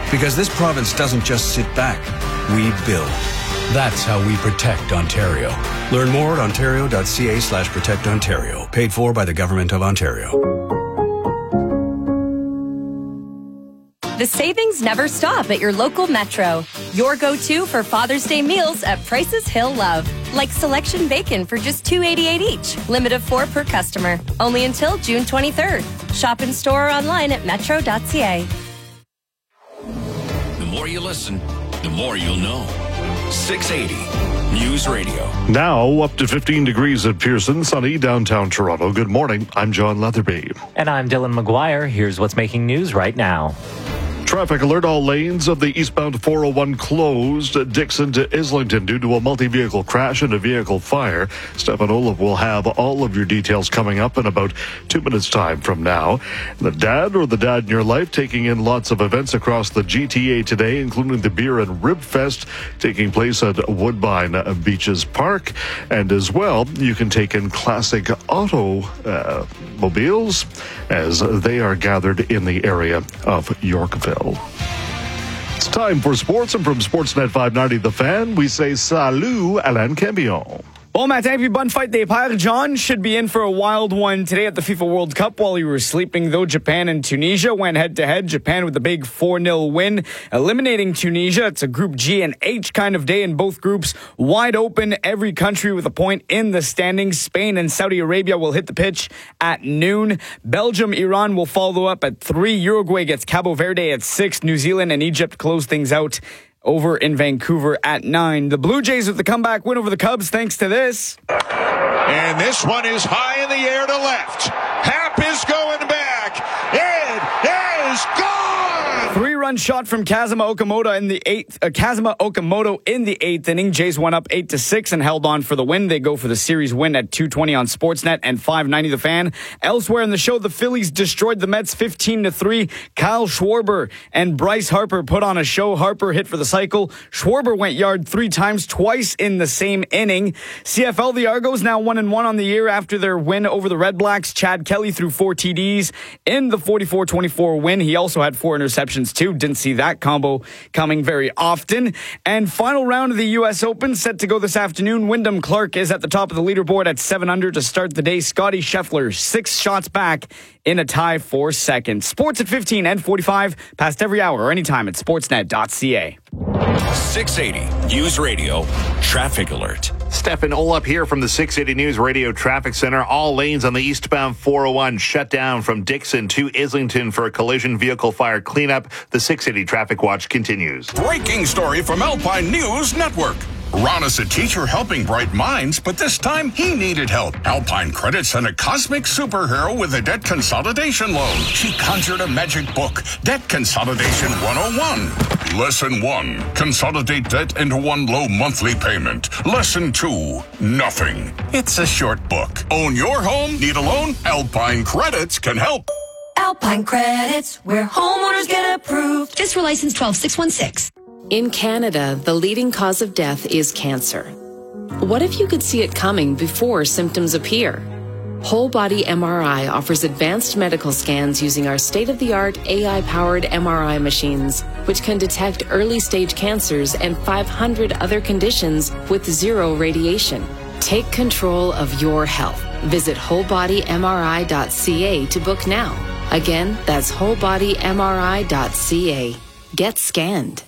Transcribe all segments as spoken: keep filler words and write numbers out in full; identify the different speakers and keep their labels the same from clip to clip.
Speaker 1: Because this province doesn't just sit back, we build. That's how we protect Ontario. Learn more at ontario.ca slash protect Ontario. Paid for by the Government of Ontario.
Speaker 2: The savings never stop at your local Metro. Your go-to for Father's Day meals at prices he'll love. Like selection bacon for just two dollars and eighty-eight cents each. Limit of four per customer. Only until June twenty-third. Shop in store or online at metro dot c a.
Speaker 3: The more you listen, the more you'll know. six eighty News Radio.
Speaker 4: Now up to fifteen degrees at Pearson, sunny downtown Toronto. Good morning. I'm John Leatherby.
Speaker 5: And I'm Dylan McGuire. Here's what's making news right now.
Speaker 4: Traffic alert, all lanes of the eastbound four oh one closed at Dixon to Islington due to a multi-vehicle crash and a vehicle fire. Stefan Olaf will have all of your details coming up in about two minutes time from now. The dad or the dad in your life taking in lots of events across the G T A today, including the Beer and Rib Fest taking place at Woodbine Beaches Park. And as well, you can take in classic automobiles uh, as they are gathered in the area of Yorkville. It's time for sports, and from Sportsnet five ninety The Fan, we say salut Alain Cambion.
Speaker 6: Bon matin, puis bonne fête des pères. John should be in for a wild one today at the FIFA World Cup while you were sleeping, though. Japan and Tunisia went head-to-head. Japan with a big four nil win, eliminating Tunisia. It's a Group G and H kind of day in both groups. Wide open, every country with a point in the standings. Spain and Saudi Arabia will hit the pitch at noon. Belgium, Iran will follow up at three. Uruguay gets Cabo Verde at six. New Zealand and Egypt close things out over in Vancouver at nine. The Blue Jays with the comeback win over the Cubs thanks to this.
Speaker 7: And this one is high in the air to left. Happ is going back. It is gone.
Speaker 6: Three-run shot from Kazuma Okamoto in the eighth. Uh, Kazuma Okamoto in the eighth inning. Jays went up eight to six and held on for the win. They go for the series win at two twenty on Sportsnet and five ninety The Fan. Elsewhere in the show, the Phillies destroyed the Mets fifteen to three. Kyle Schwarber and Bryce Harper put on a show. Harper hit for the cycle. Schwarber went yard three times, twice in the same inning. C F L, the Argos now one and one on the year after their win over the Red Blacks. Chad Kelly threw four T Ds in the forty-four twenty-four win. He also had four interceptions too. Didn't see that combo coming very often. And final round of the U S Open set to go this afternoon. Wyndham Clark is at the top of the leaderboard at seven under to start the day. Scotty Scheffler six shots back in a tie for second. Sports at fifteen and forty-five, past every hour or anytime at sportsnet dot c a.
Speaker 3: six eighty News Radio Traffic Alert.
Speaker 8: Stefan Olaf here from the six eighty News Radio Traffic Center. All lanes on the eastbound four oh one shut down from Dixon to Islington for a collision vehicle fire cleanup. The six eighty Traffic Watch continues.
Speaker 7: Breaking story from Alpine News Network. Ron is a teacher helping bright minds, but this time he needed help. Alpine Credit sent a cosmic superhero with a debt consolidation loan. She conjured a magic book, Debt Consolidation one oh one. Lesson one, consolidate debt into one low monthly payment. Lesson two, nothing. It's a short book. Own your home? Need a loan? Alpine Credits can help.
Speaker 9: Alpine Credits, where homeowners get approved. Just for license twelve six one six.
Speaker 10: In Canada, the leading cause of death is cancer. What if you could see it coming before symptoms appear? Whole Body M R I offers advanced medical scans using our state-of-the-art A I-powered M R I machines, which can detect early-stage cancers and five hundred other conditions with zero radiation. Take control of your health. Visit whole body m r i dot c a to book now. Again, that's whole body m r i dot c a. Get scanned.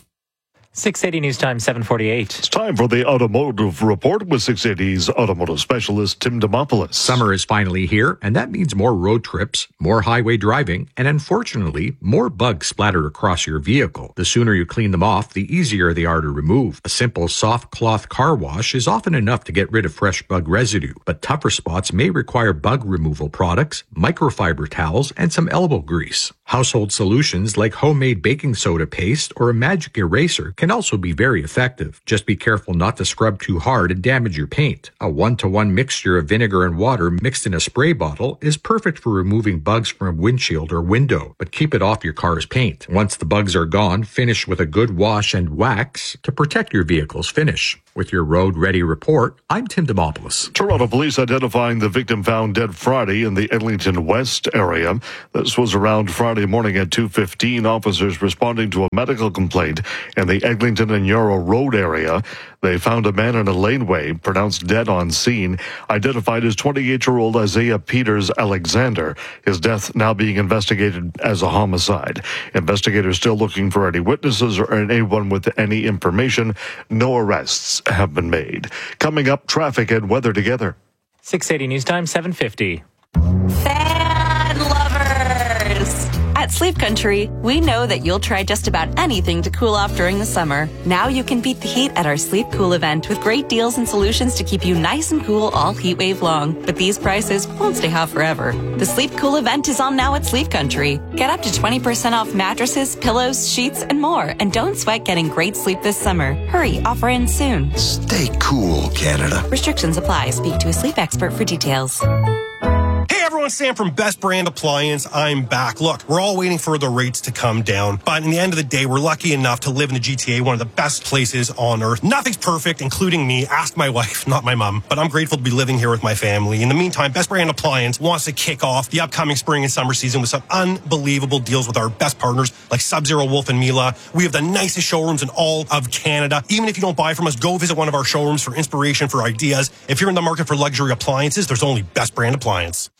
Speaker 5: six eighty News Time, seven forty-eight.
Speaker 4: It's time for the Automotive Report with six eighty's automotive specialist, Tim Demopoulos.
Speaker 11: Summer is finally here, and that means more road trips, more highway driving, and unfortunately, more bugs splattered across your vehicle. The sooner you clean them off, the easier they are to remove. A simple soft cloth car wash is often enough to get rid of fresh bug residue, but tougher spots may require bug removal products, microfiber towels, and some elbow grease. Household solutions like homemade baking soda paste or a magic eraser can also be very effective. Just be careful not to scrub too hard and damage your paint. A one-to-one mixture of vinegar and water mixed in a spray bottle is perfect for removing bugs from a windshield or window, but keep it off your car's paint. Once the bugs are gone, finish with a good wash and wax to protect your vehicle's finish. With your Road Ready report, I'm Tim Demopoulos.
Speaker 4: Toronto police identifying the victim found dead Friday in the Eglinton West area. This was around Friday morning at two fifteen. Officers responding to a medical complaint in the Eglinton and Yarrow Road area. They found a man in a laneway, pronounced dead on scene, identified as twenty-eight-year-old Isaiah Peters Alexander. His death now being investigated as a homicide. Investigators still looking for any witnesses or anyone with any information. No arrests have been made. Coming up, traffic and weather together.
Speaker 5: six eighty News Time, seven fifty.
Speaker 2: Fan lovers! At Sleep Country, we know that you'll try just about anything to cool off during the summer. Now you can beat the heat at our Sleep Cool event with great deals and solutions to keep you nice and cool all heat wave long. But these prices won't stay hot forever. The Sleep Cool event is on now at Sleep Country. Get up to twenty percent off mattresses, pillows, sheets, and more. And don't sweat getting great sleep this summer. Hurry, offer ends soon.
Speaker 12: Stay cool, Canada.
Speaker 2: Restrictions apply. Speak to a sleep expert for details.
Speaker 13: Hey everyone, Sam from Best Brand Appliance. I'm back. Look, we're all waiting for the rates to come down, but in the end of the day, we're lucky enough to live in the G T A, one of the best places on earth. Nothing's perfect, including me. Ask my wife, not my mom, but I'm grateful to be living here with my family. In the meantime, Best Brand Appliance wants to kick off the upcoming spring and summer season with some unbelievable deals with our best partners like Sub-Zero, Wolf, and Mila. We have the nicest showrooms in all of Canada. Even if you don't buy from us, go visit one of our showrooms for inspiration, for ideas. If you're in the market for luxury appliances, there's only Best Brand Appliance.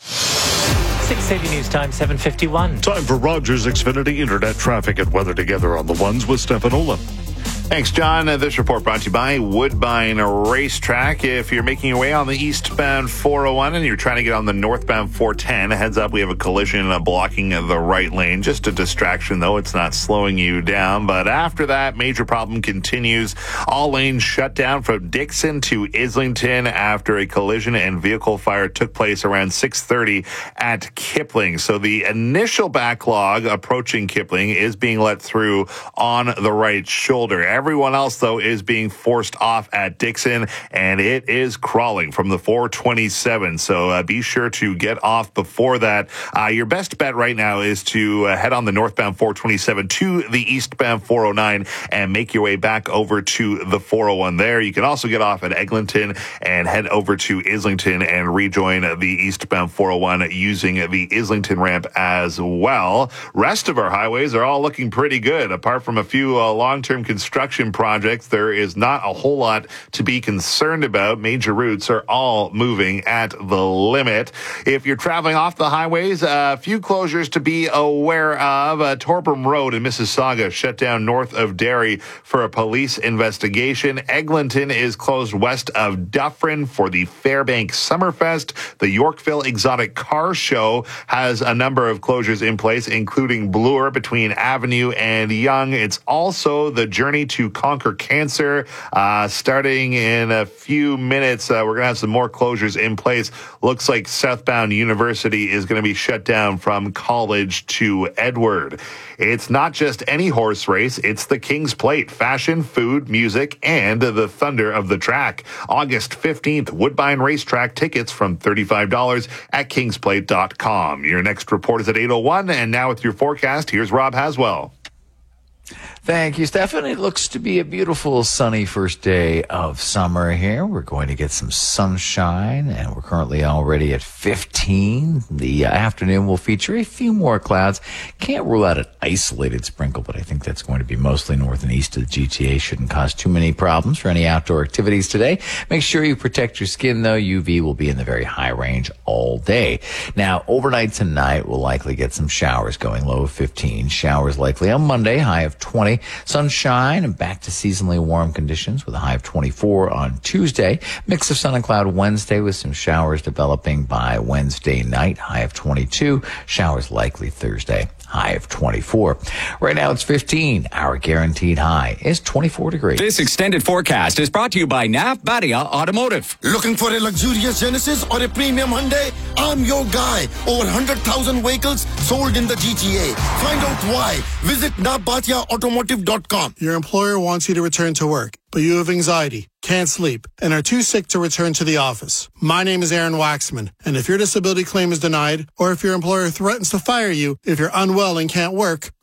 Speaker 5: six eighty News Time, seven fifty-one.
Speaker 4: Time for Rogers Xfinity Internet traffic and weather together on the ones with Stefan Olin.
Speaker 8: Thanks, John. Uh, this report brought to you by Woodbine Racetrack. If you're making your way on the eastbound four oh one and you're trying to get on the northbound four ten, heads up, we have a collision uh, blocking the right lane. Just a distraction, though. It's not slowing you down. But after that, major problem continues. All lanes shut down from Dixon to Islington after a collision and vehicle fire took place around six thirty at Kipling. So the initial backlog approaching Kipling is being let through on the right shoulder. Everyone else, though, is being forced off at Dixon, and it is crawling from the four twenty-seven. So uh, be sure to get off before that. Uh, your best bet right now is to uh, head on the northbound four twenty-seven to the eastbound four oh nine and make your way back over to the four oh one there. You can also get off at Eglinton and head over to Islington and rejoin the eastbound four oh one using the Islington ramp as well. Rest of our highways are all looking pretty good. Apart from a few uh, long-term construction projects, there is not a whole lot to be concerned about. Major routes are all moving at the limit. If you're traveling off the highways, a few closures to be aware of. Uh, Torbram Road in Mississauga shut down north of Derry for a police investigation. Eglinton is closed west of Dufferin for the Fairbank Summerfest. The Yorkville Exotic Car Show has a number of closures in place, including Bloor between Avenue and Yonge. It's also the Journey to Conquer Cancer. Uh, starting in a few minutes, uh, we're going to have some more closures in place. Looks like Southbound University is going to be shut down from College to Edward. It's not just any horse race, it's the King's Plate. Fashion, food, music, and the thunder of the track. August fifteenth, Woodbine Racetrack. Tickets from thirty-five dollars at kings plate dot com. Your next report is at eight oh one, and now with your forecast, here's Rob Haswell.
Speaker 14: Thank you, Stefan. It looks to be a beautiful, sunny first day of summer here. We're going to get some sunshine, and we're currently already at fifteen. The uh, afternoon will feature a few more clouds. Can't rule out an isolated sprinkle, but I think that's going to be mostly north and east of the G T A. Shouldn't cause too many problems for any outdoor activities today. Make sure you protect your skin, though. U V will be in the very high range all day. Now, overnight tonight, we'll likely get some showers going, low of fifteen. Showers likely on Monday, high of twenty. Sunshine and back to seasonally warm conditions with a high of twenty-four on Tuesday. Mix of sun and cloud Wednesday with some showers developing by Wednesday night, high of twenty-two. Showers likely Thursday, high of twenty-four. Right now it's fifteen. Our guaranteed high is twenty-four degrees.
Speaker 15: This extended forecast is brought to you by N A F Badia Automotive.
Speaker 12: Looking for a luxurious Genesis or a premium Hyundai? I'm your guy. Over one hundred thousand vehicles sold in the G T A. Find out why. Visit N A F Badia Automotive dot com.
Speaker 16: Your employer wants you to return to work, but you have anxiety, can't sleep, and are too sick to return to the office. My name is Aaron Waxman, and if your disability claim is denied, or if your employer threatens to fire you if you're unwell and can't work,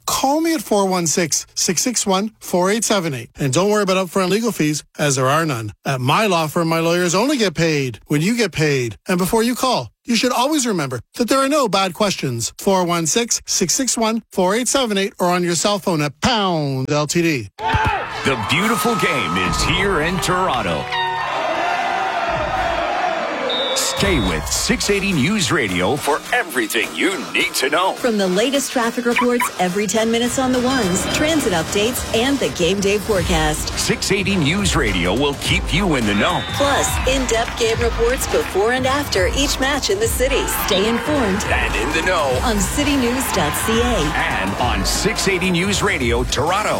Speaker 16: call me at four one six, six six one, four eight seven eight. And don't worry about upfront legal fees, as there are none. At my law firm, my lawyers only get paid when you get paid. And before you call, you should always remember that there are no bad questions. four one six, six six one, four eight seven eight or on your cell phone at pound L T D.
Speaker 3: The beautiful game is here in Toronto. Stay with six eighty News Radio for everything you need to know.
Speaker 17: From the latest traffic reports every ten minutes on the ones, transit updates, and the game day forecast.
Speaker 3: six eighty News Radio will keep you in the know.
Speaker 17: Plus, in-depth game reports before and after each match in the city. Stay informed
Speaker 3: and in the know
Speaker 17: on city news dot c a
Speaker 3: and on six eighty News Radio Toronto.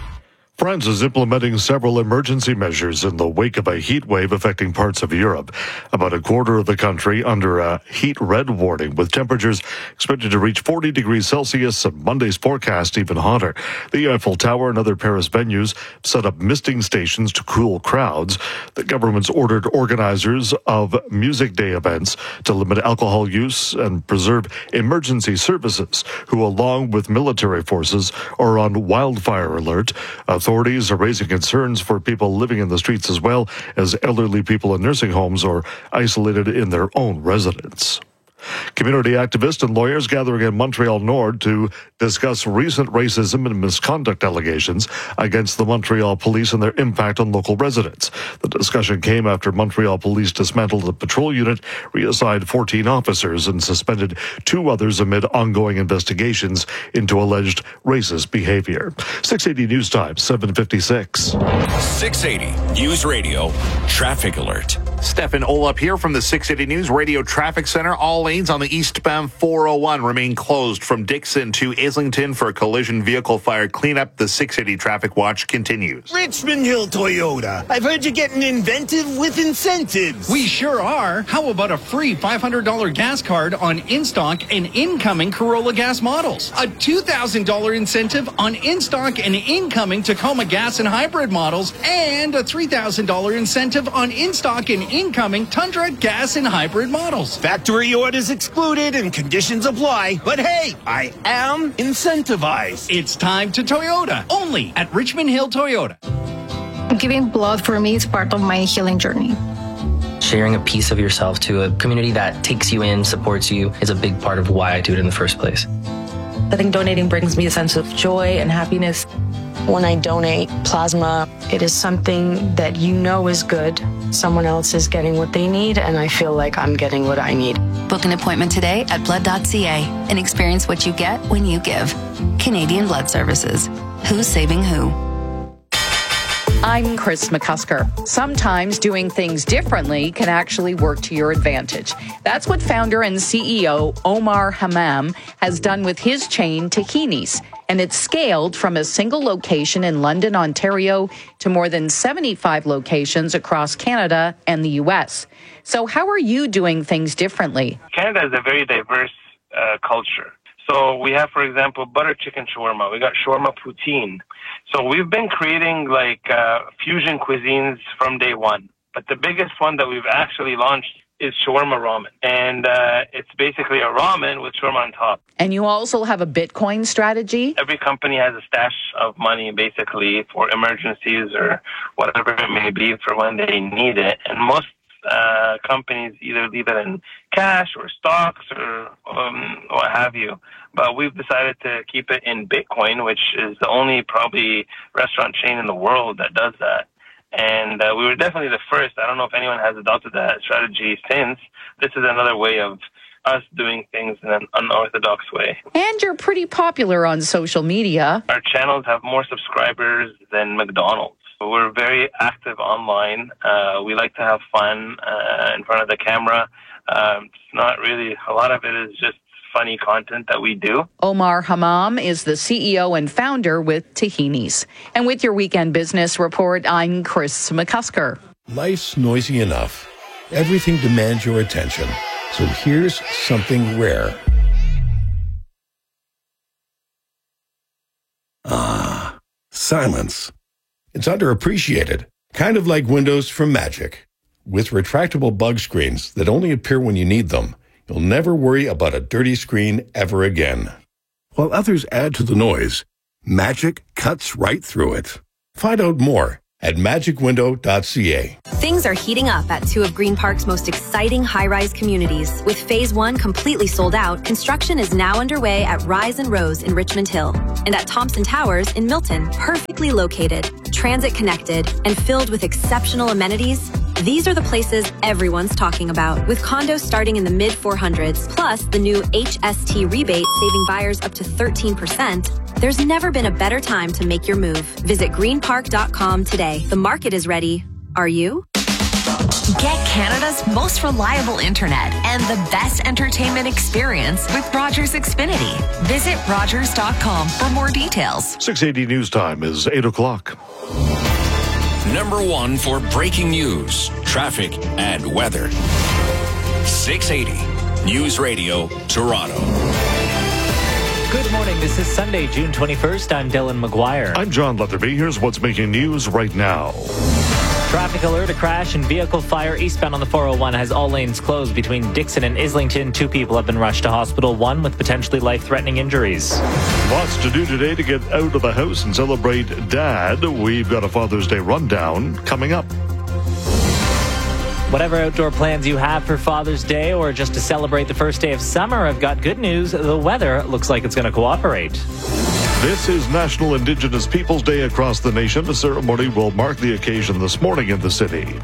Speaker 4: France is implementing several emergency measures in the wake of a heat wave affecting parts of Europe. About a quarter of the country under a heat red warning, with temperatures expected to reach forty degrees Celsius and Monday's forecast even hotter. The Eiffel Tower and other Paris venues set up misting stations to cool crowds. The government's ordered organizers of Music Day events to limit alcohol use and preserve emergency services, who, along with military forces, are on wildfire alert. Authorities are raising concerns for people living in the streets as well as elderly people in nursing homes or isolated in their own residence. Community activists and lawyers gathering in Montreal Nord to discuss recent racism and misconduct allegations against the Montreal police and their impact on local residents. The discussion came after Montreal police dismantled the patrol unit, reassigned fourteen officers, and suspended two others amid ongoing investigations into alleged racist behavior. six eighty News Time, seven fifty-six.
Speaker 3: six eighty News Radio Traffic Alert.
Speaker 8: Stefan Olap here from the six eighty News Radio Traffic Center. All lanes on the eastbound four oh one remain closed from Dixon to Islington for a collision vehicle fire cleanup. The six eighty Traffic Watch continues.
Speaker 18: Richmond Hill Toyota. I've heard you're getting inventive with incentives.
Speaker 19: We sure are. How about a free five hundred dollars gas card on in-stock and incoming Corolla gas models? A two thousand dollars incentive on in-stock and incoming Tacoma gas and hybrid models, and a three thousand dollars incentive on in-stock and incoming Tundra gas and hybrid models.
Speaker 18: Factory orders excluded and conditions apply. But hey, I am incentivized.
Speaker 19: It's time to Toyota, only at Richmond Hill Toyota.
Speaker 20: Giving blood for me is part of my healing journey.
Speaker 21: Sharing a piece of yourself to a community that takes you in, supports you, is a big part of why I do it in the first place.
Speaker 22: I think donating brings me a sense of joy and happiness. When I donate plasma, it is something that you know is good. Someone else is getting what they need, and I feel like I'm getting what I need.
Speaker 23: Book an appointment today at blood dot c a and experience what you get when you give. Canadian Blood Services. Who's saving who?
Speaker 24: I'm Chris McCusker. Sometimes doing things differently can actually work to your advantage. That's what founder and C E O Omar Hammam has done with his chain Tahini's, and it's scaled from a single location in London, Ontario, to more than seventy-five locations across Canada and the U S. So how are you doing things differently?
Speaker 25: Canada is a very diverse uh, culture. So we have, for example, butter chicken shawarma. We got shawarma poutine. So we've been creating like uh, fusion cuisines from day one. But the biggest one that we've actually launched is shawarma ramen. And uh, it's basically a ramen with shawarma on top.
Speaker 24: And you also have a Bitcoin strategy?
Speaker 25: Every company has a stash of money basically for emergencies or whatever it may be for when they need it. And most uh, companies either leave it in cash or stocks or um, what have you. But we've decided to keep it in Bitcoin, which is the only probably restaurant chain in the world that does that. And uh, we were definitely the first. I don't know if anyone has adopted that strategy since. This is another way of us doing things in an unorthodox way.
Speaker 24: And you're pretty popular on social media.
Speaker 25: Our channels have more subscribers than McDonald's. We're very active online. Uh, we like to have fun uh, in front of the camera. Um, it's not really, a lot of it is just funny content that we do.
Speaker 24: Omar Hammam is the C E O and founder with Tahini's. And with your Weekend Business Report, I'm Chris McCusker.
Speaker 26: Life's noisy enough. Everything demands your attention. So here's something rare. Ah, silence. It's underappreciated, kind of like Windows from Magic. With retractable bug screens that only appear when you need them, you'll never worry about a dirty screen ever again. while others add to the noise, Magic cuts right through it. Find out more at magic window dot c a.
Speaker 1: Things are heating up at two of Green Park's most exciting high-rise communities. With Phase one completely sold out, construction is now underway at Rise and Rose in Richmond Hill and at Thompson Towers in Milton. Perfectly located, transit-connected, and filled with exceptional amenities, these are the places everyone's talking about. With condos starting in the mid four hundreds, plus the new H S T rebate saving buyers up to thirteen percent, there's never been a better time to make your move. Visit green park dot com today. The market is ready. Are you?
Speaker 6: Get Canada's most reliable internet and the best entertainment experience with Rogers Xfinity. Visit rogers dot com for more details.
Speaker 4: six eighty News Time is eight o'clock.
Speaker 3: Number one for breaking news, traffic, and weather. six eighty News Radio, Toronto.
Speaker 5: Good morning. This is Sunday, June twenty-first. I'm Dylan McGuire.
Speaker 4: I'm John Leatherby. Here's what's making news right now.
Speaker 5: Traffic alert, a crash and vehicle fire eastbound on the four oh one has all lanes closed between Dixon and Islington. Two people have been rushed to hospital, one with potentially life-threatening injuries.
Speaker 4: Lots to do today to get out of the house and celebrate Dad. We've got a Father's Day rundown coming up.
Speaker 5: Whatever outdoor plans you have for Father's Day or just to celebrate the first day of summer, I've got good news. The weather looks like it's going to cooperate.
Speaker 4: This is National Indigenous Peoples Day across the nation. A ceremony will mark the occasion this morning in the city.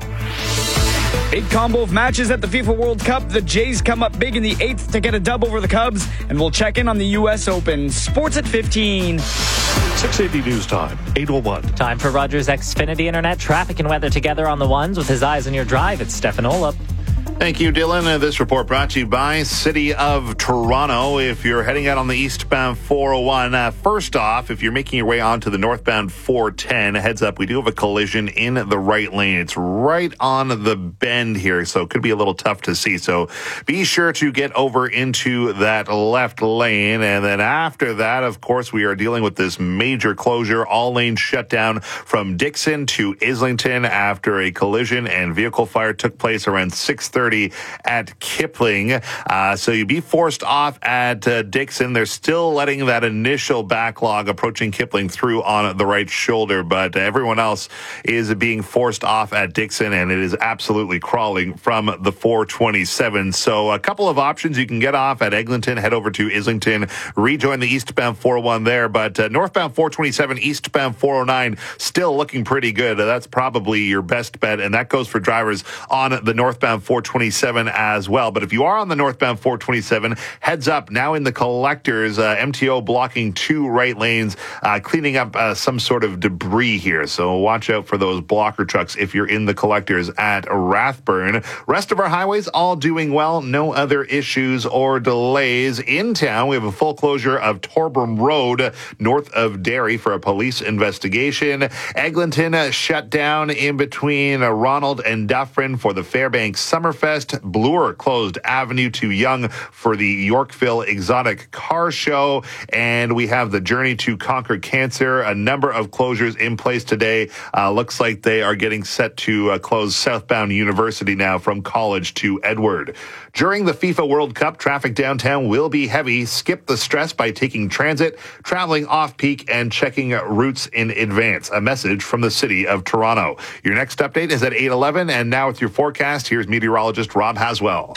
Speaker 7: Big combo of matches at the FIFA World Cup. The Jays come up big in the eighth to get a dub over the Cubs, and we'll check in on the U S Open. Sports at fifteen.
Speaker 4: six eighty News Time, eight oh one.
Speaker 5: Time for Rogers Xfinity Internet. Traffic and weather together on the ones with his eyes on your drive. It's Stefan Olop.
Speaker 8: Thank you, Dylan. Uh, this report brought to you by City of Toronto. If you're heading out on the eastbound four oh one, uh, first off, if you're making your way onto the northbound four ten, heads up, we do have a collision in the right lane. It's right on the bend here, so it could be a little tough to see. So be sure to get over into that left lane. And then after that, of course, we are dealing with this major closure. All lanes shut down from Dixon to Islington after a collision and vehicle fire took place around six thirty at Kipling. Uh, so you'd be forced off at uh, Dixon. They're still letting that initial backlog approaching Kipling through on the right shoulder, but uh, everyone else is being forced off at Dixon, and it is absolutely crawling from the four twenty-seven. So a couple of options. You can get off at Eglinton, head over to Islington, rejoin the eastbound four oh one there, but uh, northbound four twenty-seven, eastbound four oh nine, still looking pretty good. Uh, that's probably your best bet, and that goes for drivers on the northbound four twenty-seven as well. But if you are on the northbound four twenty-seven, heads up, now in the collectors, uh, M T O blocking two right lanes, uh, cleaning up uh, some sort of debris here. So watch out for those blocker trucks if you're in the collectors at Rathburn. Rest of our highways all doing well. No other issues or delays. In town, we have a full closure of Torbram Road north of Derry for a police investigation. Eglinton uh, shut down in between uh, Ronald and Dufferin for the Fairbanks Summerfest. Bloor closed Avenue to Yonge for the Yorkville Exotic Car Show. And we have the Journey to Conquer Cancer. A number of closures in place today. Uh, looks like they are getting set to uh, close southbound University now from College to Edward. During the FIFA World Cup, traffic downtown will be heavy. Skip the stress by taking transit, traveling off-peak, and checking routes in advance. A message from the City of Toronto. Your next update is at eight eleven, and now with your forecast, here's meteorologist Rob Haswell.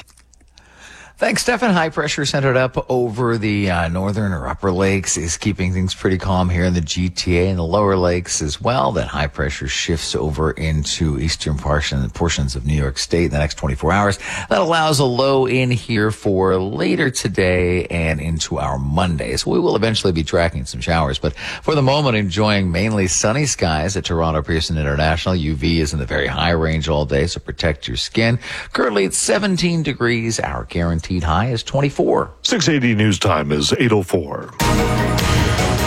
Speaker 14: Thanks, Stefan. High pressure centered up over the uh, northern or upper lakes is keeping things pretty calm here in the G T A and the lower lakes as well. That high pressure shifts over into eastern portion, portions of New York State in the next twenty-four hours. That allows a low in here for later today and into our Monday. So we will eventually be tracking some showers, but for the moment, enjoying mainly sunny skies at Toronto Pearson International. U V is in the very high range all day, so protect your skin. Currently it's seventeen degrees. Our guaranteed high is twenty-four.
Speaker 4: six eighty News Time is eight oh four.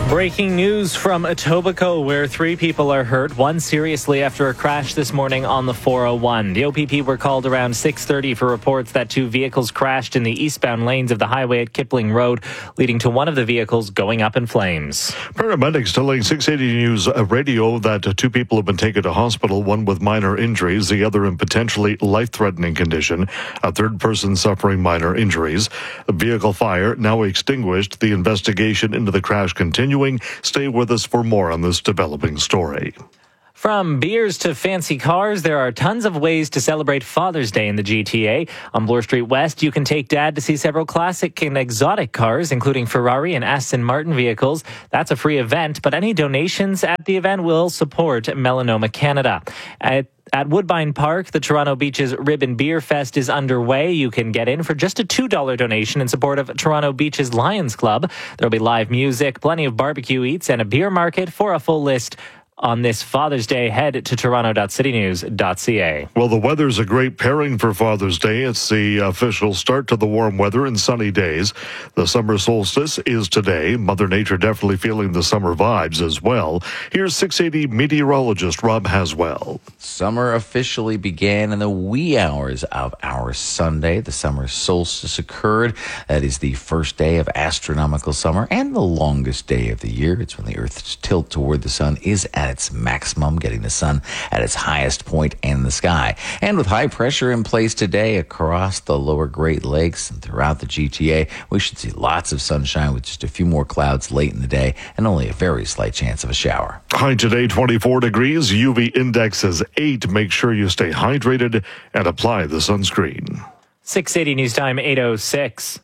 Speaker 5: Breaking news from Etobicoke, where three people are hurt, one seriously after a crash this morning on the four oh one. The O P P were called around six thirty for reports that two vehicles crashed in the eastbound lanes of the highway at Kipling Road, leading to one of the vehicles going up in flames.
Speaker 4: Paramedics telling six eighty News Radio that two people have been taken to hospital, one with minor injuries, the other in potentially life-threatening condition, a third person suffering minor injuries. The vehicle fire now extinguished. The investigation into the crash continuing. Stay with us for more on this developing story.
Speaker 5: From beers to fancy cars, there are tons of ways to celebrate Father's Day in the G T A. On Bloor Street West, you can take Dad to see several classic and exotic cars, including Ferrari and Aston Martin vehicles. That's a free event, but any donations at the event will support Melanoma Canada. At At Woodbine Park, the Toronto Beaches Rib and Beer Fest is underway. You can get in for just a two dollars donation in support of Toronto Beaches Lions Club. There'll be live music, plenty of barbecue eats, and a beer market. For a full list on this Father's Day, head to toronto dot city news dot c a.
Speaker 4: Well, the weather's a great pairing for Father's Day. It's the official start to the warm weather and sunny days. The summer solstice is today. Mother Nature definitely feeling the summer vibes as well. Here's six eighty meteorologist Rob Haswell.
Speaker 14: Summer officially began in the wee hours of our Sunday. The summer solstice occurred. That is the first day of astronomical summer and the longest day of the year. It's when the Earth's tilt toward the sun is at its maximum, getting the sun at its highest point in the sky. And with high pressure in place today across the lower Great Lakes and throughout the G T A, we should see lots of sunshine with just a few more clouds late in the day and only a very slight chance of a shower.
Speaker 4: High today, twenty-four degrees. U V index is eight. Make sure you stay hydrated and apply the sunscreen.
Speaker 5: six eighty News Time, eight oh six.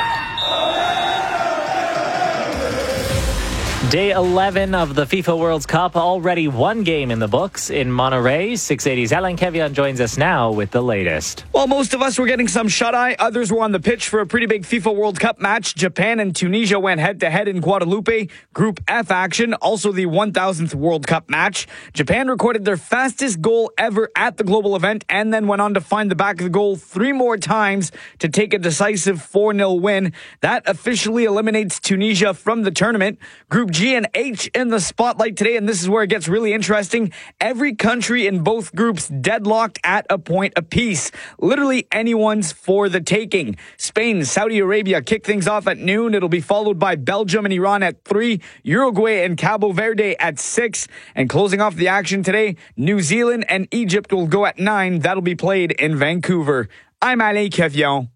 Speaker 5: Day eleven of the FIFA World Cup, already one game in the books in Monterrey. six eighty's Alain Kevian joins us now with the latest.
Speaker 7: Well, most of us were getting some shut-eye. Others were on the pitch for a pretty big FIFA World Cup match. Japan and Tunisia went head-to-head in Guadalupe. Group F action, also the one thousandth World Cup match. Japan recorded their fastest goal ever at the global event and then went on to find the back of the goal three more times to take a decisive four nil win. That officially eliminates Tunisia from the tournament. Group G and H in the spotlight today, and this is where it gets really interesting. Every country in both groups deadlocked at a point apiece. Literally anyone's for the taking. Spain, Saudi Arabia kick things off at noon. It'll be followed by Belgium and Iran at three, Uruguay and Cabo Verde at six, and closing off the action today, New Zealand and Egypt will go at nine. That'll be played in Vancouver. I'm Alain Kevian.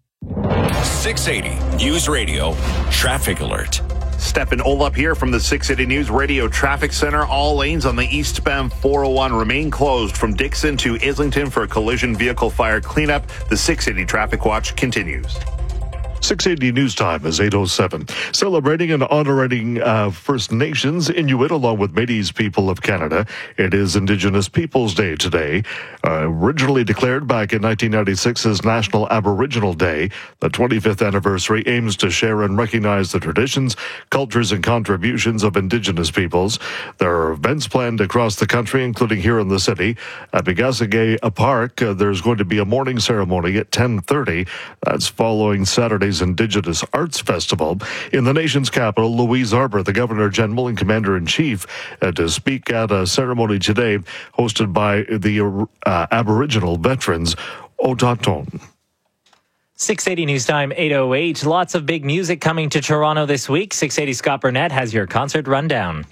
Speaker 3: six eighty News Radio Traffic Alert.
Speaker 8: Stefan Olaf here from the six eighty News Radio Traffic Center. All lanes on the eastbound four oh one remain closed from Dixon to Islington for a collision vehicle fire cleanup. The six eighty Traffic Watch continues.
Speaker 4: six eighty News Time is eight oh seven. Celebrating and honoring uh, First Nations Inuit along with Métis people of Canada. It is Indigenous Peoples Day today. Uh, originally declared back in nineteen ninety-six as National Aboriginal Day, the twenty-fifth anniversary aims to share and recognize the traditions, cultures, and contributions of Indigenous peoples. There are events planned across the country, including here in the city. At Pigasagay Park, uh, there's going to be a morning ceremony at ten thirty. That's following Saturday's Indigenous Arts Festival. In the nation's capital, Louise Arbour, the Governor-General and Commander-in-Chief, uh, to speak at a ceremony today hosted by the uh, Aboriginal veterans, Otaton.
Speaker 5: six eighty News Time, eight oh eight. Lots of big music coming to Toronto this week. six eighty Scott Burnett has your concert rundown.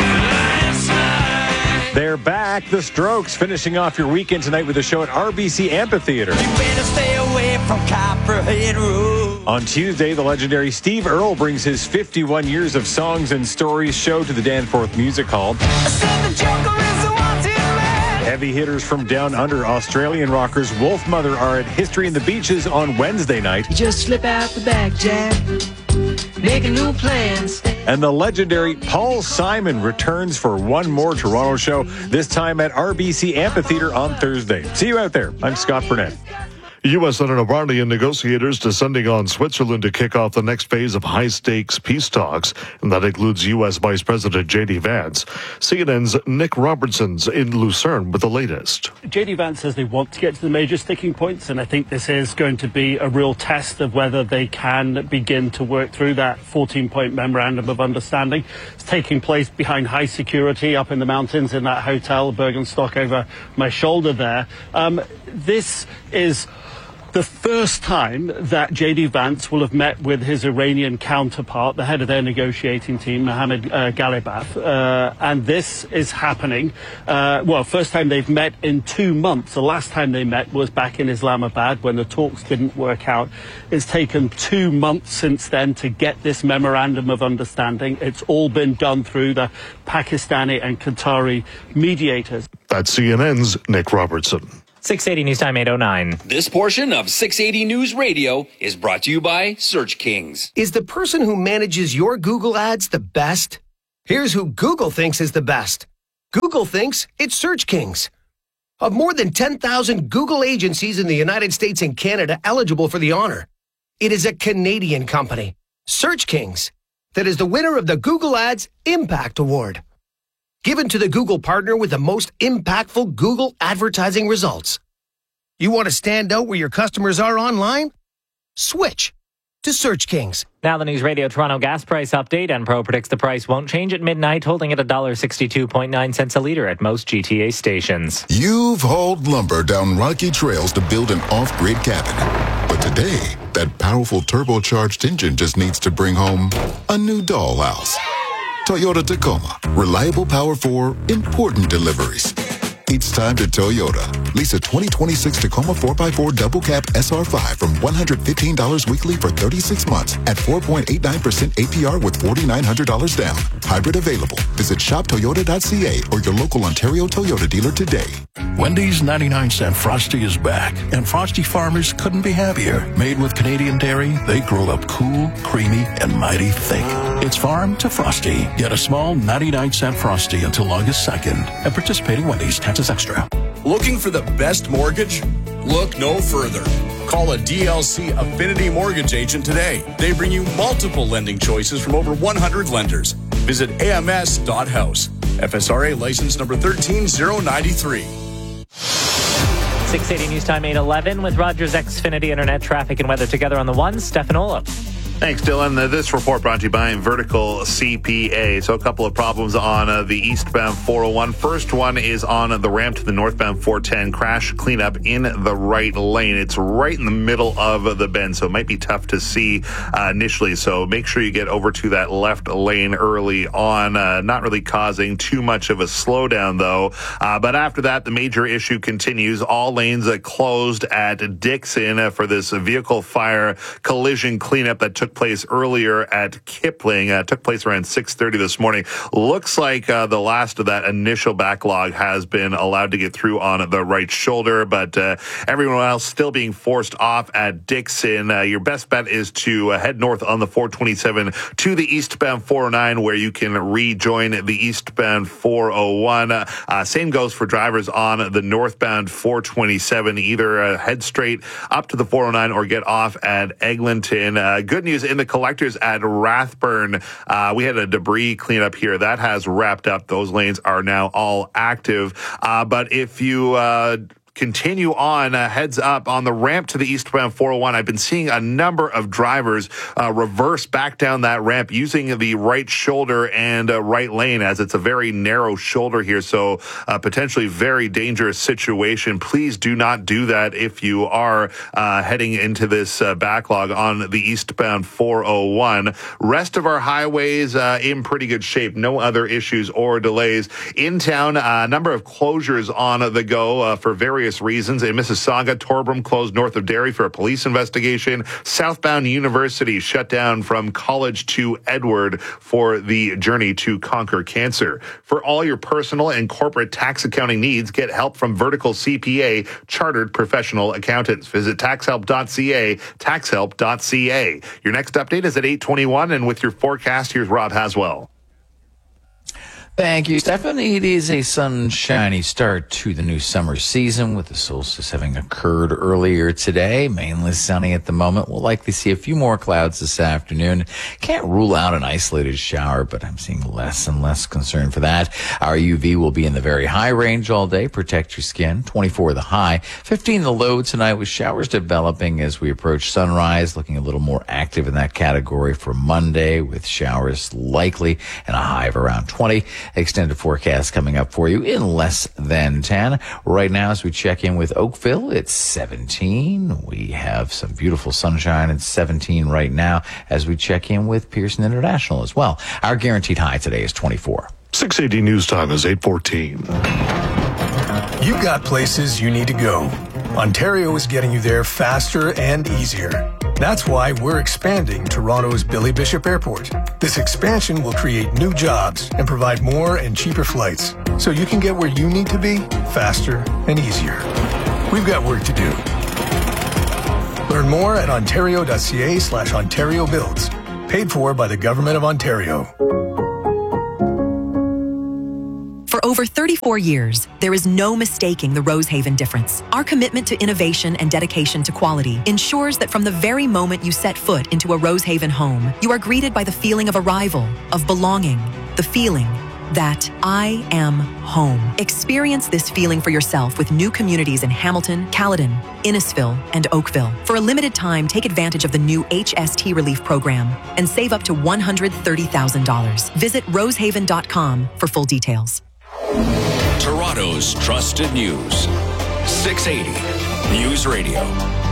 Speaker 2: They're back. The Strokes finishing off your weekend tonight with a show at R B C Amphitheater.
Speaker 9: You better stay away from Copperhead Road.
Speaker 2: On Tuesday, the legendary Steve Earle brings his fifty-one years of songs and stories show to the Danforth Music Hall.
Speaker 9: I said the Joker is a wanted man.
Speaker 2: Heavy hitters from down under, Australian rockers Wolf Mother are at History in the Beaches on Wednesday night.
Speaker 9: You just slip out the back, Jack. Making new plans.
Speaker 2: And the legendary Paul Simon returns for one more Toronto show, this time at R B C Amphitheater on Thursday. See you out there. I'm Scott Burnett.
Speaker 4: U S and Iranian negotiators descending on Switzerland to kick off the next phase of high-stakes peace talks, and that includes U S Vice President J D. Vance. C N N's Nick Robertson's in Lucerne with the latest.
Speaker 10: J D. Vance says they want to get to the major sticking points, and I think this is going to be a real test of whether they can begin to work through that fourteen-point memorandum of understanding. It's taking place behind high security up in the mountains in that hotel, Bergenstock, over my shoulder there. Um, this is the first time that J D. Vance will have met with his Iranian counterpart, the head of their negotiating team, Mohammad uh, Ghalibaf. Uh, and this is happening, uh, well, first time they've met in two months. The last time they met was back in Islamabad when the talks didn't work out. It's taken two months since then to get this memorandum of understanding. It's all been done through the Pakistani and Qatari mediators.
Speaker 4: That's C N N's Nick Robertson.
Speaker 5: six eighty News Time eight oh nine.
Speaker 11: This portion of six eighty News Radio is brought to you by Search Kings.
Speaker 18: Is the person who manages your Google ads the best? Here's who Google thinks is the best. Google thinks it's Search Kings. Of more than ten thousand Google agencies in the United States and Canada eligible for the honor, it is a Canadian company, Search Kings, that is the winner of the Google Ads Impact Award, given to the Google partner with the most impactful Google advertising results. You want to stand out where your customers are online? Switch to Search Kings.
Speaker 5: Now the News Radio Toronto gas price update. Enpro predicts the price won't change at midnight, holding at one dollar sixty-two point nine cents a litre at most G T A stations.
Speaker 12: You've hauled lumber down rocky trails to build an off-grid cabin. But today, that powerful turbocharged engine just needs to bring home a new dollhouse. Toyota Tacoma. Reliable power for important deliveries. It's time to Toyota. Lease a twenty twenty-six Tacoma four by four double cab S R five from one hundred fifteen dollars weekly for thirty-six months at four point eight nine percent A P R with four thousand nine hundred dollars down. Hybrid available. Visit shop toyota dot c a or your local Ontario Toyota dealer today.
Speaker 13: Wendy's ninety-nine cent Frosty is back, and Frosty farmers couldn't be happier. Made with Canadian dairy, they grow up cool, creamy, and mighty thick. It's farm to Frosty. Get a small ninety-nine cent Frosty until August second at participating Wendy's. Taxes extra.
Speaker 15: Looking for the best mortgage? Look no further. Call a D L C Affinity Mortgage agent today. They bring you multiple lending choices from over one hundred lenders. Visit A M S dot house. F S R A license number one three zero nine three.
Speaker 5: six eighty News Time eight eleven with Rogers Xfinity Internet traffic and weather together on the one. Stefan Olaf.
Speaker 8: Thanks, Dylan. Uh, this report brought to you by Vertical C P A. So a couple of problems on uh, the eastbound four oh one. First one is on the ramp to the northbound four ten. Crash cleanup in the right lane. It's right in the middle of the bend, so it might be tough to see uh, initially. So make sure you get over to that left lane early on. Uh, not really causing too much of a slowdown, though. Uh, but after that, the major issue continues. All lanes uh, closed at Dixon uh, for this vehicle fire collision cleanup that took place earlier at Kipling. Uh, took place around six thirty this morning. Looks like uh, the last of that initial backlog has been allowed to get through on the right shoulder, but uh, everyone else still being forced off at Dixon. Uh, your best bet is to uh, head north on the four twenty-seven to the eastbound four oh nine, where you can rejoin the eastbound four oh one. Uh, uh, same goes for drivers on the northbound four twenty-seven. Either uh, head straight up to the four oh nine or get off at Eglinton. Uh, good news in the collectors at Rathburn. Uh, we had a debris cleanup here. That has wrapped up. Those lanes are now all active. Uh, but if you uh, continue on, uh, heads up on the ramp to the eastbound four oh one. I've been seeing a number of drivers uh, reverse back down that ramp using the right shoulder and uh, right lane, as it's a very narrow shoulder here. So uh, potentially very dangerous situation. Please do not do that if you are uh, heading into this uh, backlog on the eastbound four oh one. Rest of our highways uh, in pretty good shape. No other issues or delays. In town, a uh, number of closures on the go uh, for various reasons. In Mississauga, Torbram closed north of Derry for a police investigation. Southbound University shut down from College to Edward for the journey to conquer cancer. For all your personal and corporate tax accounting needs, get help from Vertical C P A, chartered professional accountants. Visit tax help dot c a, tax help dot c a. Your next update is at eight twenty-one, and with your forecast, here's Rob Haswell.
Speaker 14: Thank you, Stephanie. It is a sunshiny start to the new summer season, with the solstice having occurred earlier today. Mainly sunny at the moment. We'll likely see a few more clouds this afternoon. Can't rule out an isolated shower, but I'm seeing less and less concern for that. Our U V will be in the very high range all day. Protect your skin. twenty-four the high, fifteen the low tonight, with showers developing as we approach sunrise. Looking a little more active in that category for Monday, with showers likely and a high of around twenty. Extended forecast coming up for you in less than ten. Right now, as we check in with Oakville, it's seventeen. We have some beautiful sunshine at seventeen right now as we check in with Pearson International as well. Our guaranteed high today is twenty-four.
Speaker 4: six eighty News Time is eight fourteen.
Speaker 16: You've got places you need to go. Ontario is getting you there faster and easier. That's why we're expanding Toronto's Billy Bishop Airport. This expansion will create new jobs and provide more and cheaper flights, so you can get where you need to be faster and easier. We've got work to do. Learn more at ontario.ca slash Ontario Builds. Paid for by the Government of Ontario.
Speaker 17: For over thirty-four years, there is no mistaking the Rosehaven difference. Our commitment to innovation and dedication to quality ensures that from the very moment you set foot into a Rosehaven home, you are greeted by the feeling of arrival, of belonging, the feeling that I am home. Experience this feeling for yourself with new communities in Hamilton, Caledon, Innisfil, and Oakville. For a limited time, take advantage of the new H S T Relief Program and save up to one hundred thirty thousand dollars. Visit rosehaven dot com for full details.
Speaker 3: Toronto's trusted news. six eighty News Radio.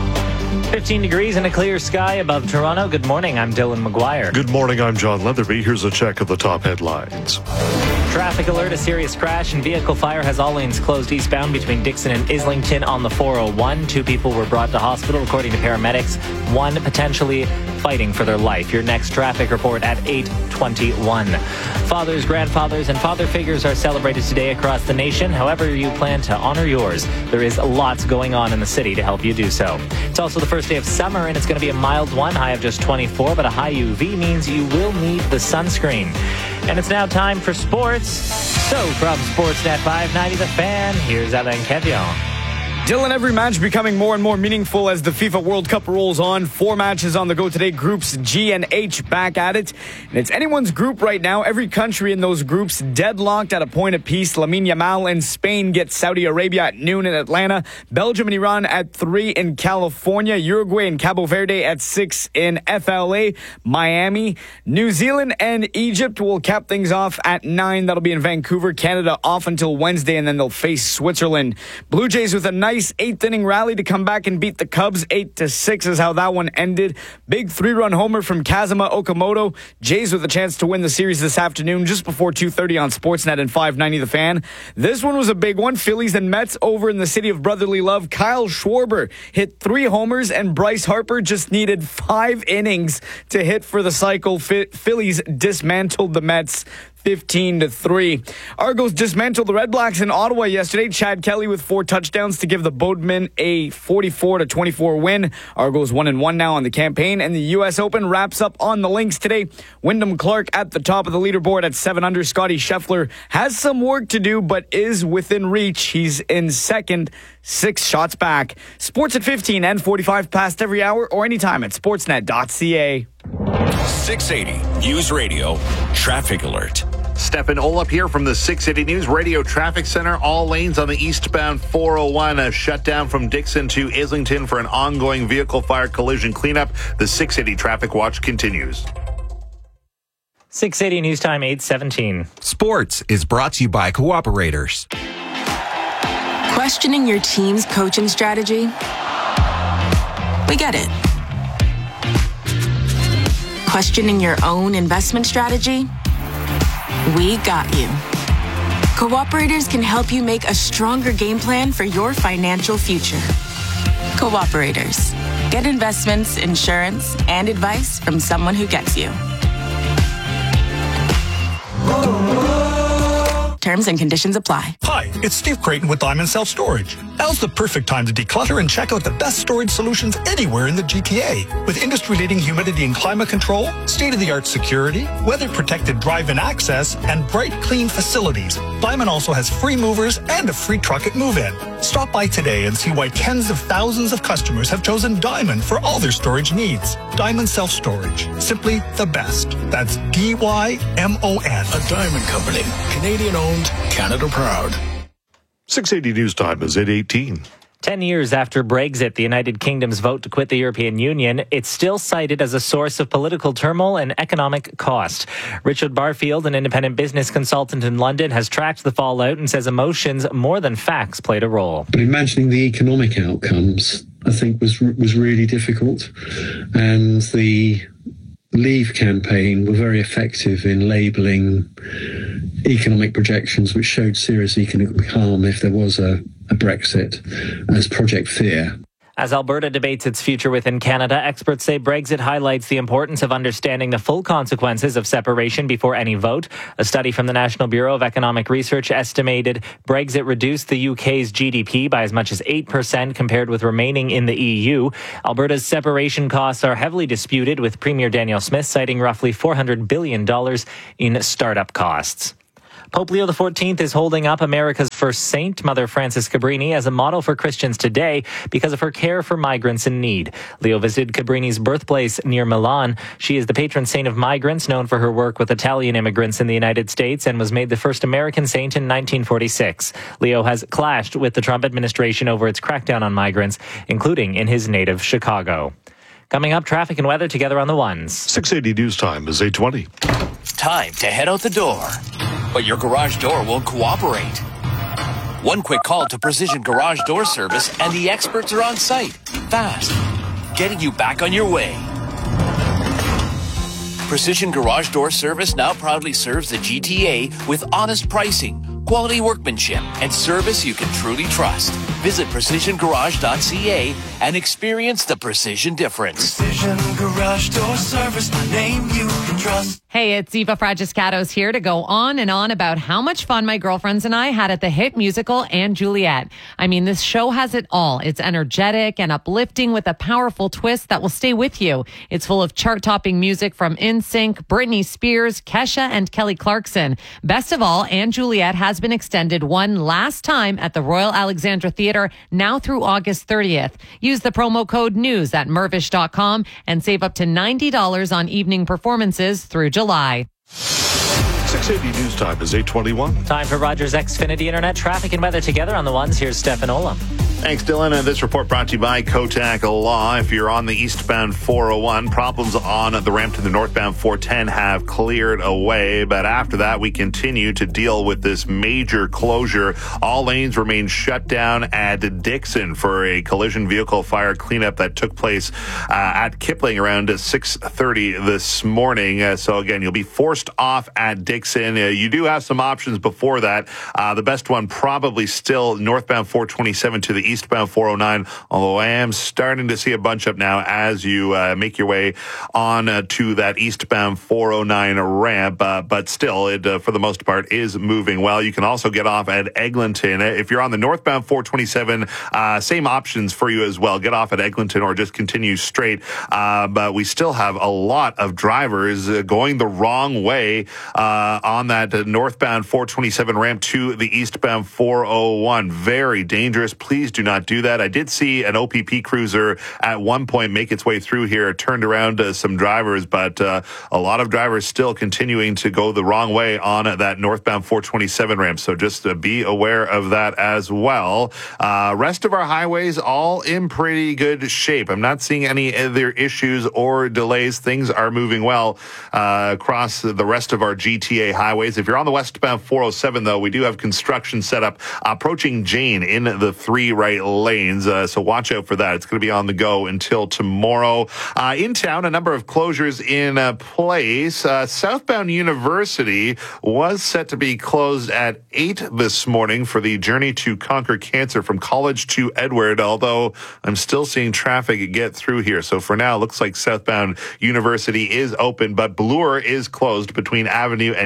Speaker 5: fifteen degrees and a clear sky above Toronto. Good morning, I'm Dylan McGuire.
Speaker 4: Good morning, I'm John Leatherby. Here's a check of the top headlines.
Speaker 5: Traffic alert, a serious crash and vehicle fire has all lanes closed eastbound between Dixon and Islington on the four oh one. Two people were brought to hospital, according to paramedics. One potentially fighting for their life. Your next traffic report at eight twenty-one. Fathers, grandfathers, and father figures are celebrated today across the nation. However you plan to honor yours, there is lots going on in the city to help you do so. It's also the first day of summer, and it's going to be a mild one, high of just twenty-four, but a high U V means you will need the sunscreen. And it's now time for sports. So from Sportsnet five ninety The Fan, here's Alain Kevion.
Speaker 7: Dylan, every match becoming more and more meaningful as the FIFA World Cup rolls on. Four matches on the go today. Groups G and H back at it. And it's anyone's group right now. Every country in those groups deadlocked at a point apiece. Lamine Yamal and Spain get Saudi Arabia at noon in Atlanta. Belgium and Iran at three in California. Uruguay and Cabo Verde at six in F L A. Miami. New Zealand and Egypt will cap things off at nine. That'll be in Vancouver. Canada off until Wednesday, and then they'll face Switzerland. Blue Jays with a nice eighth inning rally to come back and beat the Cubs. Eight to six is how that one ended. Big three-run homer from Kazuma Okamoto. Jays with a chance to win the series this afternoon just before two thirty on Sportsnet and five ninety The Fan. This one was a big one. Phillies and Mets over in the city of brotherly love. Kyle Schwarber hit three homers, and Bryce Harper just needed five innings to hit for the cycle. Phillies dismantled the Mets fifteen to three. Argos dismantled the Red Blacks in Ottawa yesterday. Chad Kelly with four touchdowns to give the Boatmen a forty-four to twenty-four win. Argos one and one now on the campaign, and the U S Open wraps up on the links today. Wyndham Clark at the top of the leaderboard at seven under. Scotty Scheffler has some work to do, but is within reach. He's in second, six shots back. Sports at fifteen and forty-five past every hour or anytime at sportsnet dot c a.
Speaker 3: six eighty News Radio Traffic Alert.
Speaker 8: Stefan Olaf here from the six eighty News Radio Traffic Center. All lanes on the eastbound four oh one. A shutdown from Dixon to Islington for an ongoing vehicle fire collision cleanup. The six eighty Traffic Watch continues.
Speaker 5: six eighty News Time, eight seventeen.
Speaker 19: Sports is brought to you by Cooperators.
Speaker 20: Questioning your team's coaching strategy? We get it. Questioning your own investment strategy? We got you. Cooperators can help you make a stronger game plan for your financial future. Cooperators. Get investments, insurance, and advice from someone who gets you. Terms and conditions apply.
Speaker 16: Hi, it's Steve Creighton with Diamond Self Storage. Now's the perfect time to declutter and check out the best storage solutions anywhere in the G T A. With industry-leading humidity and climate control, state-of-the-art security, weather-protected drive-in access, and bright, clean facilities, Diamond also has free movers and a free truck at move-in. Stop by today and see why tens of thousands of customers have chosen Diamond for all their storage needs. Diamond Self Storage. Simply the best. That's D Y M O N.
Speaker 13: A Diamond Company. Canadian owned, Canada proud.
Speaker 4: six eighty News Time is eight eighteen.
Speaker 5: Ten years after Brexit, the United Kingdom's vote to quit the European Union, it's still cited as a source of political turmoil and economic cost. Richard Barfield, an independent business consultant in London, has tracked the fallout and says emotions more than facts played a role.
Speaker 21: But imagining the economic outcomes, I think, was was really difficult. And the Leave campaign were very effective in labelling economic projections which showed serious economic harm if there was a, a Brexit as Project Fear.
Speaker 5: As Alberta debates its future within Canada, experts say Brexit highlights the importance of understanding the full consequences of separation before any vote. A study from the National Bureau of Economic Research estimated Brexit reduced the U K's G D P by as much as eight percent compared with remaining in the E U. Alberta's separation costs are heavily disputed, with Premier Danielle Smith citing roughly four hundred billion dollars in startup costs. Pope Leo the fourteenth is holding up America's first saint, Mother Frances Cabrini, as a model for Christians today because of her care for migrants in need. Leo visited Cabrini's birthplace near Milan. She is the patron saint of migrants, known for her work with Italian immigrants in the United States, and was made the first American saint in nineteen forty-six. Leo has clashed with the Trump administration over its crackdown on migrants, including in his native Chicago. Coming up, traffic and weather together on the ones.
Speaker 4: six eighty News Time is eight twenty.
Speaker 11: Time to head out the door, but your garage door won't cooperate. One quick call to Precision Garage Door Service and the experts are on site, fast, getting you back on your way. Precision Garage Door Service now proudly serves the G T A with honest pricing, quality workmanship, and service you can truly trust. Visit precision garage dot c a and experience the precision difference.
Speaker 9: Precision Garage Door Service, a name you can trust.
Speaker 22: Hey, it's Eva Fragiscatos here to go on and on about how much fun my girlfriends and I had at the hit musical And Juliet. I mean, this show has it all. It's energetic and uplifting with a powerful twist that will stay with you. It's full of chart-topping music from N Sync, Britney Spears, Kesha, and Kelly Clarkson. Best of all, And Juliet has been extended one last time at the Royal Alexandra Theatre, now through August thirtieth. Use the promo code NEWS at mervish dot com and save up to ninety dollars on evening performances through July.
Speaker 4: six eighty News Time is eight twenty-one.
Speaker 5: Time for Rogers Xfinity Internet traffic and weather together on the ones. Here's Stefan Ola.
Speaker 8: Thanks, Dylan. And this report brought to you by Kotak Law. If you're on the eastbound four oh one, problems on the ramp to the northbound four ten have cleared away. But after that, we continue to deal with this major closure. All lanes remain shut down at Dixon for a collision vehicle fire cleanup that took place uh, at Kipling around six thirty this morning. Uh, so again, you'll be forced off at Dixon. Uh, you do have some options before that. Uh, the best one probably still northbound four twenty-seven to the eastbound four oh nine, although I am starting to see a bunch up now as you uh, make your way on uh, to that eastbound four oh nine ramp, uh, but still, it uh, for the most part is moving well. You can also get off at Eglinton. If you're on the northbound four twenty-seven, uh, same options for you as well. Get off at Eglinton or just continue straight, uh, but we still have a lot of drivers uh, going the wrong way uh, on that uh, northbound four twenty-seven ramp to the eastbound four oh one. Very dangerous. Please do not do that. I did see an O P P cruiser at one point make its way through here, turned around uh, some drivers, but uh, a lot of drivers still continuing to go the wrong way on uh, that northbound four twenty-seven ramp. So just uh, be aware of that as well. Uh, rest of our highways all in pretty good shape. I'm not seeing any other issues or delays. Things are moving well uh, across the rest of our G T A highways. If you're on the westbound four oh seven, though, we do have construction set up approaching Jane in the three right lanes, uh, so watch out for that. It's going to be on the go until tomorrow. Uh, in town, a number of closures in uh, place. Uh, southbound University was set to be closed at eight this morning for the Journey to Conquer Cancer from College to Edward, although I'm still seeing traffic get through here. So for now, it looks like southbound University is open, but Bloor is closed between Avenue and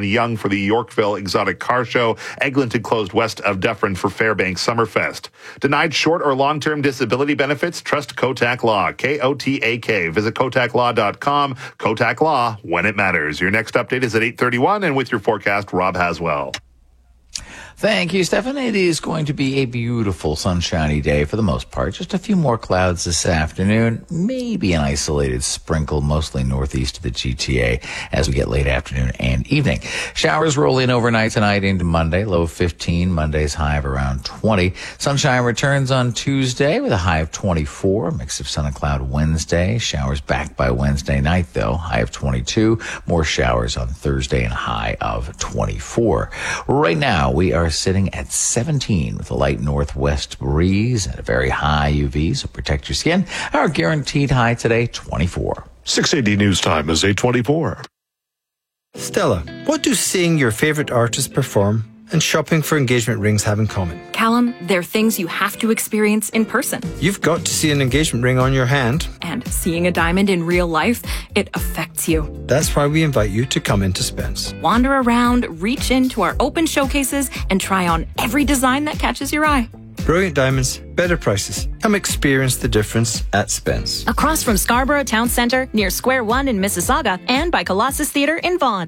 Speaker 8: and Young for the Yorkville Exotic Car Show. Eglinton closed west of Dufferin for Fairbanks Summerfest. Denied short or long-term disability benefits? Trust Kotak Law. K O T A K. Visit kotak law dot com. Kotak Law, when it matters. Your next update is at eight thirty-one, and with your forecast, Rob Haswell.
Speaker 14: Thank you, Stefan. It is going to be a beautiful, sunshiny day for the most part. Just a few more clouds this afternoon. Maybe an isolated sprinkle, mostly northeast of the G T A as we get late afternoon and evening. Showers roll in overnight tonight into Monday, low of fifteen. Monday's high of around twenty. Sunshine returns on Tuesday with a high of twenty-four. A mix of sun and cloud Wednesday. Showers back by Wednesday night, though. High of twenty-two. More showers on Thursday and a high of twenty-four. Right now, we are sitting at seventeen with a light northwest breeze and a very high U V, so protect your skin. Our guaranteed high today, twenty-four.
Speaker 4: six eighty News Time is eight twenty-four.
Speaker 1: Stella, what do seeing your favorite artist perform and shopping for engagement rings have in common?
Speaker 6: Callum, they're things you have to experience in person.
Speaker 1: You've got to see an engagement ring on your hand.
Speaker 6: And seeing a diamond in real life, it affects you.
Speaker 1: That's why we invite you to come into Spence.
Speaker 6: Wander around, reach into our open showcases, and try on every design that catches your eye.
Speaker 1: Brilliant diamonds, better prices. Come experience the difference at Spence.
Speaker 6: Across from Scarborough Town Centre, near Square One in Mississauga, and by Colossus Theatre in Vaughan.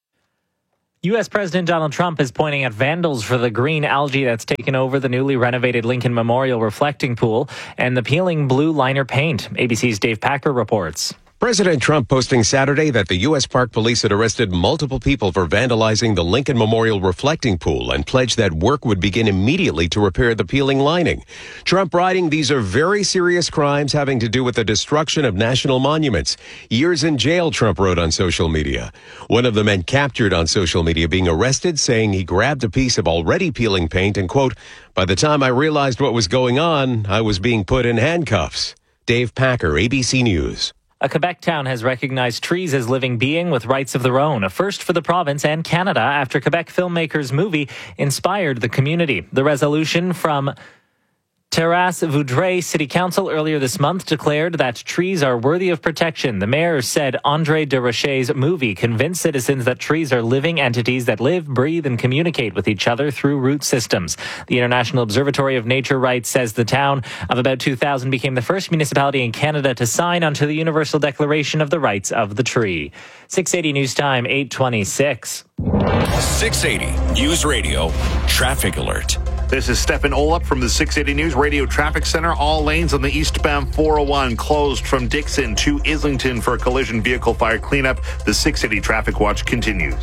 Speaker 5: U S. President Donald Trump is pointing at vandals for the green algae that's taken over the newly renovated Lincoln Memorial reflecting pool and the peeling blue liner paint. A B C's Dave Packer reports.
Speaker 23: President Trump posting Saturday that the U S. Park Police had arrested multiple people for vandalizing the Lincoln Memorial reflecting pool and pledged that work would begin immediately to repair the peeling lining. Trump writing, "These are very serious crimes having to do with the destruction of national monuments. Years in jail," Trump wrote on social media. One of the men captured on social media being arrested, saying he grabbed a piece of already peeling paint and, quote, "By the time I realized what was going on, I was being put in handcuffs." Dave Packer, A B C News.
Speaker 5: A Quebec town has recognized trees as living beings with rights of their own, a first for the province and Canada after Quebec filmmakers' movie inspired the community. The resolution from Terrasse Vaudreuil City Council earlier this month declared that trees are worthy of protection. The mayor said André Desrochers' movie convinced citizens that trees are living entities that live, breathe, and communicate with each other through root systems. The International Observatory of Nature Rights says the town of about two thousand became the first municipality in Canada to sign onto the Universal Declaration of the Rights of the Tree. six eighty News Time, eight twenty-six.
Speaker 3: six eighty News Radio Traffic Alert.
Speaker 8: This is Stefan Olop from the six eighty News Radio Traffic Center. All lanes on the eastbound four oh one closed from Dixon to Islington for a collision vehicle fire cleanup. The six eighty Traffic Watch continues.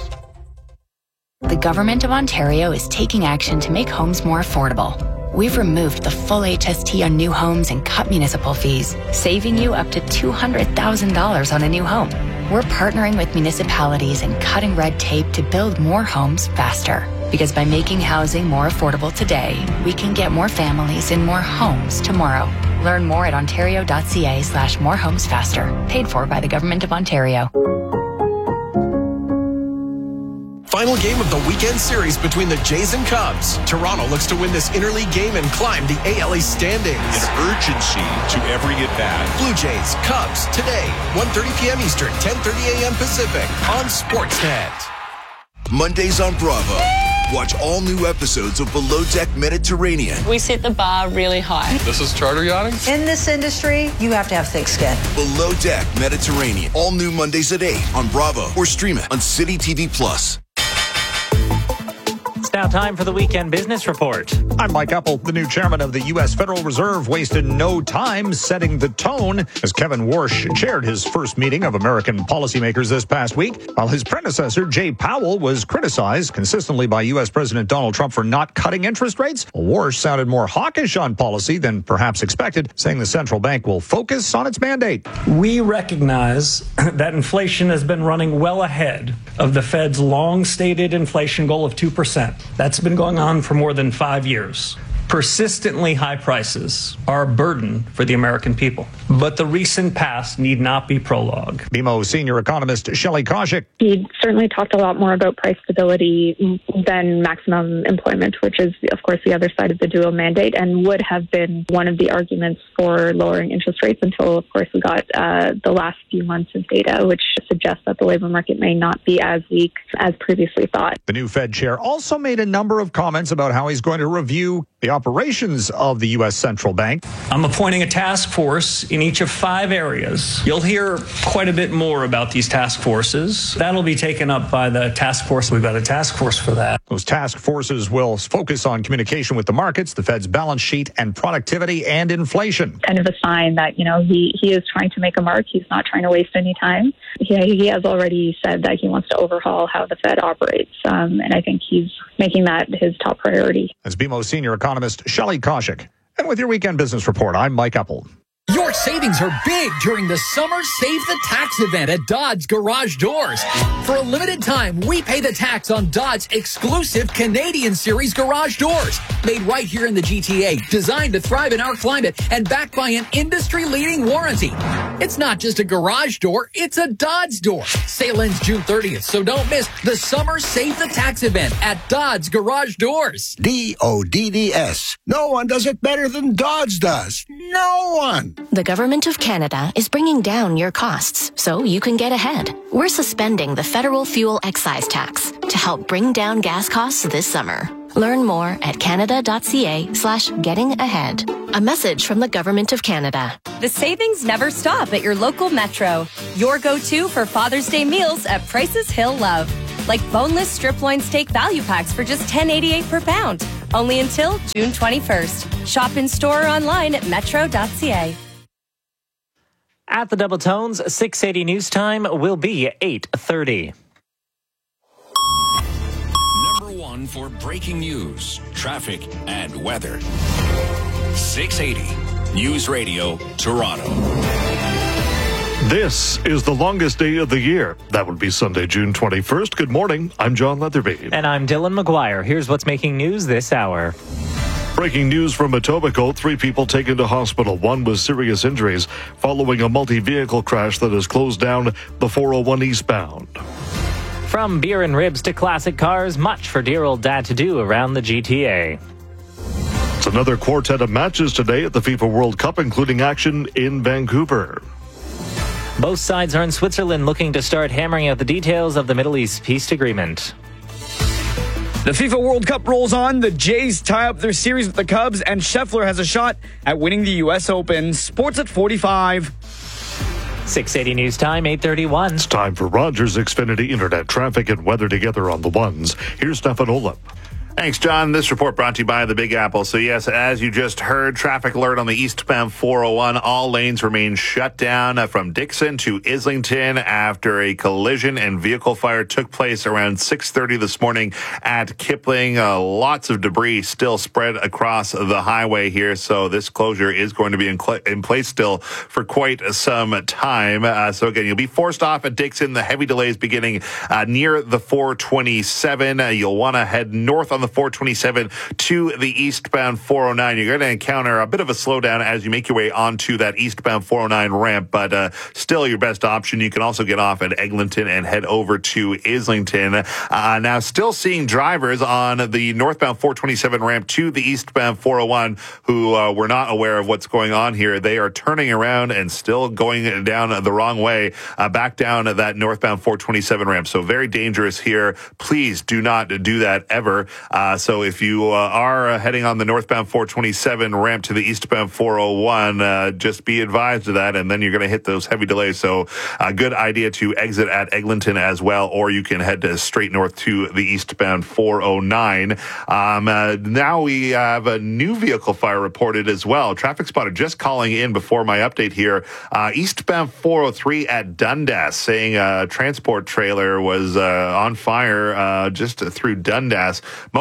Speaker 24: The Government of Ontario is taking action to make homes more affordable. We've removed the full H S T on new homes and cut municipal fees, saving you up to two hundred thousand dollars on a new home. We're partnering with municipalities and cutting red tape to build more homes faster. Because by making housing more affordable today, we can get more families in more homes tomorrow. Learn more at ontario.ca slash more homes faster. Paid for by the Government of Ontario.
Speaker 25: Final game of the weekend series between the Jays and Cubs. Toronto looks to win this interleague game and climb the A L East standings.
Speaker 26: An urgency to every at-bat.
Speaker 25: Blue Jays, Cubs, today, one thirty p.m. Eastern, ten thirty a.m. Pacific, on Sportsnet.
Speaker 27: Mondays on Bravo. Watch all new episodes of Below Deck Mediterranean.
Speaker 28: We set the bar really high.
Speaker 26: This is charter yachting?
Speaker 29: In this industry, you have to have thick skin.
Speaker 27: Below Deck Mediterranean. All new Mondays at eight on Bravo or stream it on City T V Plus.
Speaker 5: It's now time for the Weekend Business Report.
Speaker 30: I'm Mike Apple. The new chairman of the U S Federal Reserve wasted no time setting the tone as Kevin Warsh chaired his first meeting of American policymakers this past week, while his predecessor, Jay Powell, was criticized consistently by U S President Donald Trump for not cutting interest rates. Warsh sounded more hawkish on policy than perhaps expected, saying the central bank will focus on its mandate.
Speaker 31: We recognize that inflation has been running well ahead of the Fed's long-stated inflation goal of two percent. That's been going on for more than five years. Persistently high prices are a burden for the American people, but the recent past need not be prologue.
Speaker 30: B M O senior economist Shelley Koshik.
Speaker 2: He certainly talked a lot more about price stability than maximum employment, which is, of course, the other side of the dual mandate, and would have been one of the arguments for lowering interest rates until, of course, we got uh, the last few months of data, which suggests that the labor market may not be as weak as previously thought.
Speaker 30: The new Fed chair also made a number of comments about how he's going to review the operations of the U S central bank.
Speaker 31: I'm appointing a task force in each of five areas. You'll hear quite a bit more about these task forces. That'll be taken up by the task force. We've got a task force for that.
Speaker 30: Those task forces will focus on communication with the markets, the Fed's balance sheet, and productivity and inflation.
Speaker 2: Kind of a sign that, you know, he, he is trying to make a mark. He's not trying to waste any time. He, he has already said that he wants to overhaul how the Fed operates, um, and I think he's making that his top priority.
Speaker 30: As B M O senior economist Shelley Koshik. And with your Weekend Business Report, I'm Mike Epple.
Speaker 7: Your savings are big during the Summer Save the Tax event at Dodds Garage Doors. For a limited time, we pay the tax on Dodds' exclusive Canadian Series garage doors. Made right here in the G T A, designed to thrive in our climate, and backed by an industry-leading warranty. It's not just a garage door, it's a Dodds door. Sale ends June thirtieth, so don't miss the Summer Save the Tax event at Dodds Garage Doors.
Speaker 10: D O D D S. No one does it better than Dodds does. No one.
Speaker 12: The Government of Canada is bringing down your costs so you can get ahead. We're suspending the federal fuel excise tax to help bring down gas costs this summer. Learn more at canada.ca slash getting ahead. A message from the Government of Canada.
Speaker 13: The savings never stop at your local Metro. Your go-to for Father's Day meals at prices he'll love. Like boneless strip loin steak value packs for just ten eighty-eight per pound. Only until June twenty-first. Shop in store or online at metro dot c a.
Speaker 5: At the Double Tones, six eighty News Time will be eight thirty.
Speaker 3: Number one for breaking news, traffic, and weather. six eighty News Radio, Toronto.
Speaker 4: This is the longest day of the year. That would be Sunday, June twenty-first. Good morning. I'm John Leatherby.
Speaker 5: And I'm Dylan McGuire. Here's what's making news this hour.
Speaker 4: Breaking news from Etobicoke. Three people taken to hospital, one with serious injuries, following a multi-vehicle crash that has closed down the four oh one eastbound.
Speaker 5: From beer and ribs to classic cars, much for dear old dad to do around the G T A.
Speaker 4: It's another quartet of matches today at the FIFA World Cup, including action in Vancouver.
Speaker 5: Both sides are in Switzerland looking to start hammering out the details of the Middle East peace agreement.
Speaker 15: The FIFA World Cup rolls on. The Jays tie up their series with the Cubs, and Scheffler has a shot at winning the U S Open. Sports at forty-five.
Speaker 5: six eighty News Time, eight thirty-one.
Speaker 4: It's time for Rogers Xfinity Internet traffic and weather together on the ones. Here's Stefan Olaf.
Speaker 8: Thanks, John. This report brought to you by the Big Apple. So, yes, as you just heard, traffic alert on the eastbound four oh one. All lanes remain shut down from Dixon to Islington after a collision and vehicle fire took place around six thirty this morning at Kipling. Uh, lots of debris still spread across the highway here, so this closure is going to be in, cl- in place still for quite some time. Uh, so, again, you'll be forced off at Dixon. The heavy delays beginning uh, near the four twenty-seven. Uh, you'll want to head north on the four twenty-seven to the eastbound four oh nine. You're going to encounter a bit of a slowdown as you make your way onto that eastbound four oh nine ramp, but uh, still your best option. You can also get off at Eglinton and head over to Islington. Uh, now, still seeing drivers on the northbound four twenty-seven ramp to the eastbound four oh one who uh, were not aware of what's going on here. They are turning around and still going down the wrong way, uh, back down that northbound four twenty-seven ramp. So very dangerous here. Please do not do that ever. Uh, so if you uh, are heading on the northbound four twenty-seven ramp to the eastbound four oh one, uh, just be advised of that, and then you're going to hit those heavy delays. So a uh, good idea to exit at Eglinton as well, or you can head to straight north to the eastbound four oh nine. Um, uh, now we have a new vehicle fire reported as well. Traffic spotter just calling in before my update here. Uh, eastbound four oh three at Dundas, saying a transport trailer was uh, on fire uh, just through Dundas. Most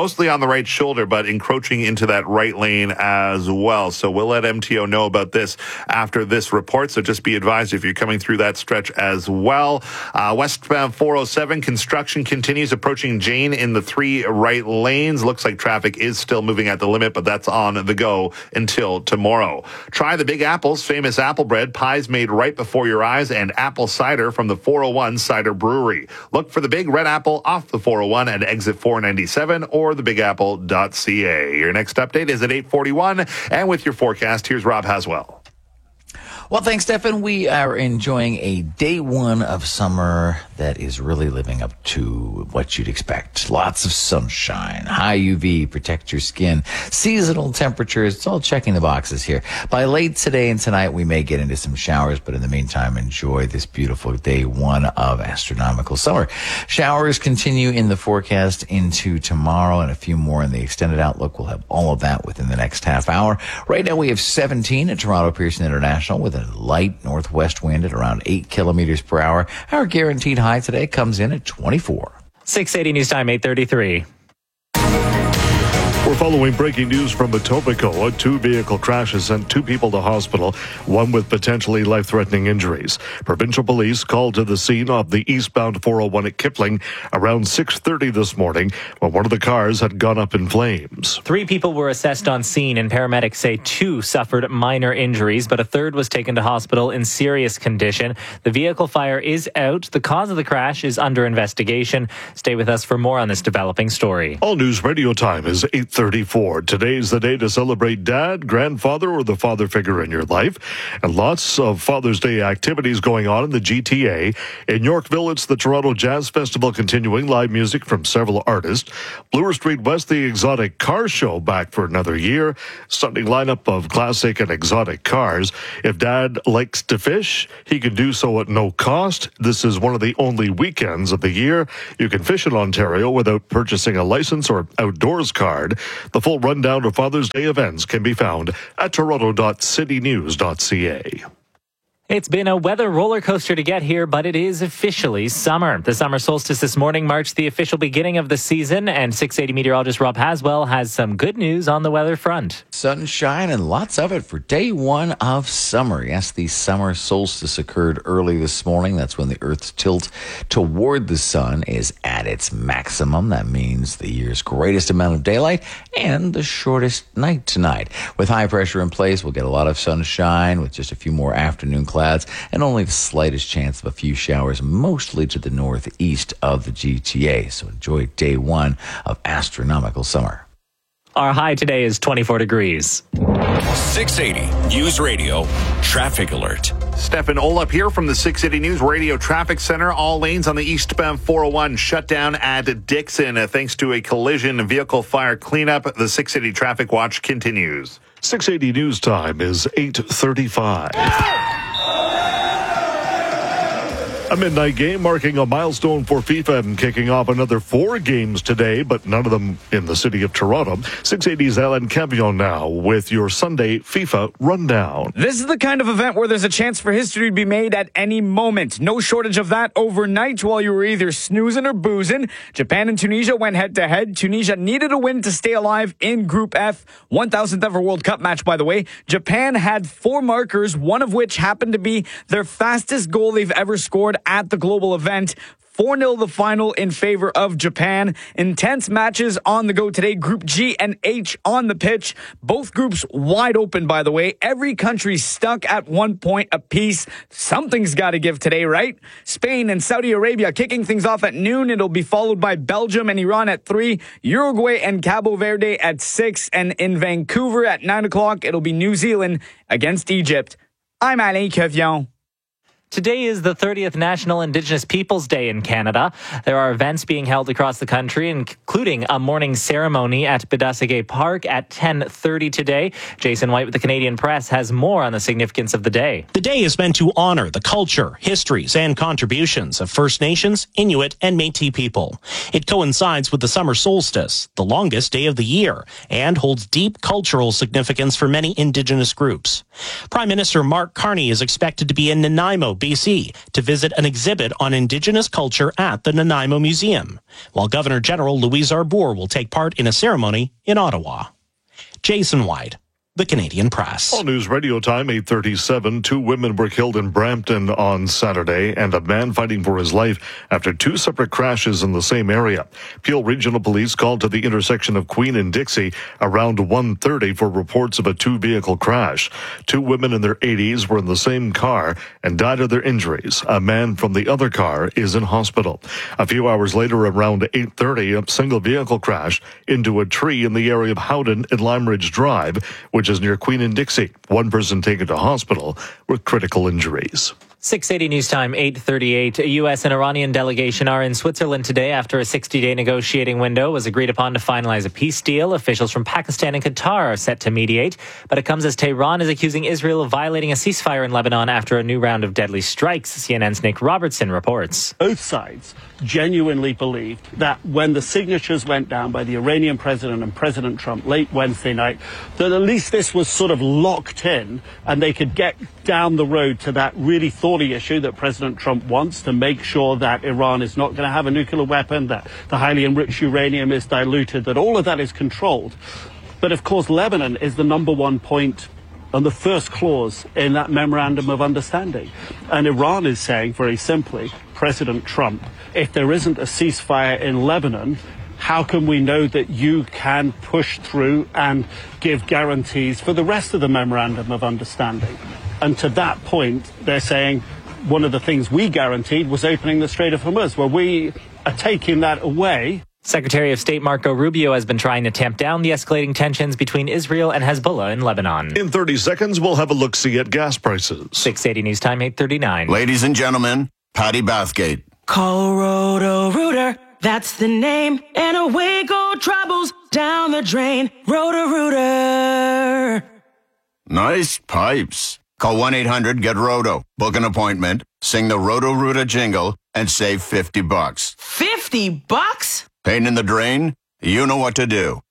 Speaker 8: mostly on the right shoulder, but encroaching into that right lane as well. So we'll let M T O know about this after this report. So just be advised if you're coming through that stretch as well. Uh, westbound four oh seven, construction continues approaching Jane in the three right lanes. Looks like traffic is still moving at the limit, but that's on the go until tomorrow. Try the Big Apple's famous apple bread, pies made right before your eyes, and apple cider from the four oh one Cider Brewery. Look for the Big Red Apple off the four oh one at exit four ninety-seven or the big apple dot c a. Your next update is at eight forty-one, and with your forecast, here's Rob Haswell.
Speaker 1: Well, thanks, Stefan. We are enjoying a day one of summer that is really living up to what you'd expect. Lots of sunshine, high U V, protect your skin, seasonal temperatures. It's all checking the boxes here. By late today and tonight, we may get into some showers, but in the meantime, enjoy this beautiful day one of astronomical summer. Showers continue in the forecast into tomorrow and a few more in the extended outlook. We'll have all of that within the next half hour. Right now, we have seventeen at Toronto Pearson International with a light northwest wind at around eight kilometers per hour. Our guaranteed high today comes in at twenty-four.
Speaker 5: six eighty News Time, eight thirty-three.
Speaker 4: We're following breaking news from Etobicoke. A two-vehicle crash has sent two people to hospital, one with potentially life-threatening injuries. Provincial police called to the scene of the eastbound four oh one at Kipling around six thirty this morning when one of the cars had gone up in flames.
Speaker 5: Three people were assessed on scene, and paramedics say two suffered minor injuries, but a third was taken to hospital in serious condition. The vehicle fire is out. The cause of the crash is under investigation. Stay with us for more on this developing story.
Speaker 4: All News Radio Time is eight thirty-four. Today's the day to celebrate dad, grandfather, or the father figure in your life. And lots of Father's Day activities going on in the G T A. In Yorkville, it's the Toronto Jazz Festival continuing, live music from several artists. Bloor Street West, the Exotic Car Show back for another year. Stunning lineup of classic and exotic cars. If dad likes to fish, he can do so at no cost. This is one of the only weekends of the year you can fish in Ontario without purchasing a license or outdoors card. The full rundown of Father's Day events can be found at toronto dot city news dot c a.
Speaker 5: It's been a weather roller coaster to get here, but it is officially summer. The summer solstice this morning marks the official beginning of the season, and six eighty meteorologist Rob Haswell has some good news on the weather front.
Speaker 1: Sunshine and lots of it for day one of summer. Yes, the summer solstice occurred early this morning. That's when the Earth's tilt toward the sun is at its maximum. That means the year's greatest amount of daylight and the shortest night tonight. With high pressure in place, we'll get a lot of sunshine with just a few more afternoon clouds. And only the slightest chance of a few showers, mostly to the northeast of the G T A. So enjoy day one of astronomical summer.
Speaker 5: Our high today is twenty-four degrees.
Speaker 3: six eighty News Radio Traffic Alert.
Speaker 8: Stefan Olap here from the six eighty News Radio Traffic Center. All lanes on the eastbound four oh one shut down at Dixon. Uh, thanks to a collision vehicle fire cleanup, the six eighty Traffic Watch continues.
Speaker 4: six eighty News Time is eight thirty-five. A midnight game marking a milestone for FIFA and kicking off another four games today, but none of them in the city of Toronto. six eighty's Alan Campion now with your Sunday FIFA rundown.
Speaker 15: This is the kind of event where there's a chance for history to be made at any moment. No shortage of that overnight while you were either snoozing or boozing. Japan and Tunisia went head-to-head. Tunisia needed a win to stay alive in Group F. one thousandth ever World Cup match, by the way. Japan had four markers, one of which happened to be their fastest goal they've ever scored at the global event. four nil the final in favor of Japan. Intense matches on the go today. Group G and H on the pitch. Both groups wide open, by the way. Every country stuck at one point apiece. Something's got to give today, right? Spain and Saudi Arabia kicking things off at noon. It'll be followed by Belgium and Iran at three. Uruguay and Cabo Verde at six. And in Vancouver at nine o'clock, it'll be New Zealand against Egypt. I'm Alain Kevion.
Speaker 5: Today is the thirtieth National Indigenous Peoples Day in Canada. There are events being held across the country, including a morning ceremony at Bidasagay Park at ten thirty today. Jason White with the Canadian Press has more on the significance of the day.
Speaker 9: The day is meant to honor the culture, histories, and contributions of First Nations, Inuit, and Métis people. It coincides with the summer solstice, the longest day of the year, and holds deep cultural significance for many Indigenous groups. Prime Minister Mark Carney is expected to be in Nanaimo, B C, to visit an exhibit on Indigenous culture at the Nanaimo Museum, while Governor General Louise Arbour will take part in a ceremony in Ottawa. Jason White, The Canadian Press.
Speaker 4: All News Radio time, eight thirty-seven. Two women were killed in Brampton on Saturday, and a man fighting for his life after two separate crashes in the same area. Peel Regional Police called to the intersection of Queen and Dixie around one thirty for reports of a two-vehicle crash. Two women in their eighties were in the same car and died of their injuries. A man from the other car is in hospital. A few hours later, around eight thirty, a single vehicle crashed into a tree in the area of Howden and Lime Ridge Drive, which is near Queen and Dixie. One person taken to hospital with critical injuries.
Speaker 5: six eighty News Time, eight thirty-eight. A U S and Iranian delegation are in Switzerland today after a sixty-day negotiating window was agreed upon to finalize a peace deal. Officials from Pakistan and Qatar are set to mediate, but it comes as Tehran is accusing Israel of violating a ceasefire in Lebanon after a new round of deadly strikes. C N N's Nick Robertson reports.
Speaker 6: Both sides genuinely believed that when the signatures went down by the Iranian president and President Trump late Wednesday night, that at least this was sort of locked in and they could get down the road to that really thorny issue that President Trump wants to make sure that Iran is not going to have a nuclear weapon, that the highly enriched uranium is diluted, that all of that is controlled. But of course, Lebanon is the number one point on the first clause in that memorandum of understanding. And Iran is saying very simply, President Trump, if there isn't a ceasefire in Lebanon, how can we know that you can push through and give guarantees for the rest of the memorandum of understanding? And to that point, they're saying one of the things we guaranteed was opening the Strait of Hormuz. Well, we are taking that away.
Speaker 5: Secretary of State Marco Rubio has been trying to tamp down the escalating tensions between Israel and Hezbollah in Lebanon.
Speaker 4: In thirty seconds, we'll have a look-see at gas prices.
Speaker 5: six eighty News Time, eight thirty-nine.
Speaker 27: Ladies and gentlemen, Patty Bathgate.
Speaker 11: Call Roto-Rooter, that's the name, and away go troubles down the drain. Roto-Rooter.
Speaker 27: Nice pipes. Call one eight hundred get roto. Book an appointment, sing the Roto-Rooter jingle, and save fifty bucks.
Speaker 11: fifty bucks?
Speaker 27: Pain in the drain? You know what to do.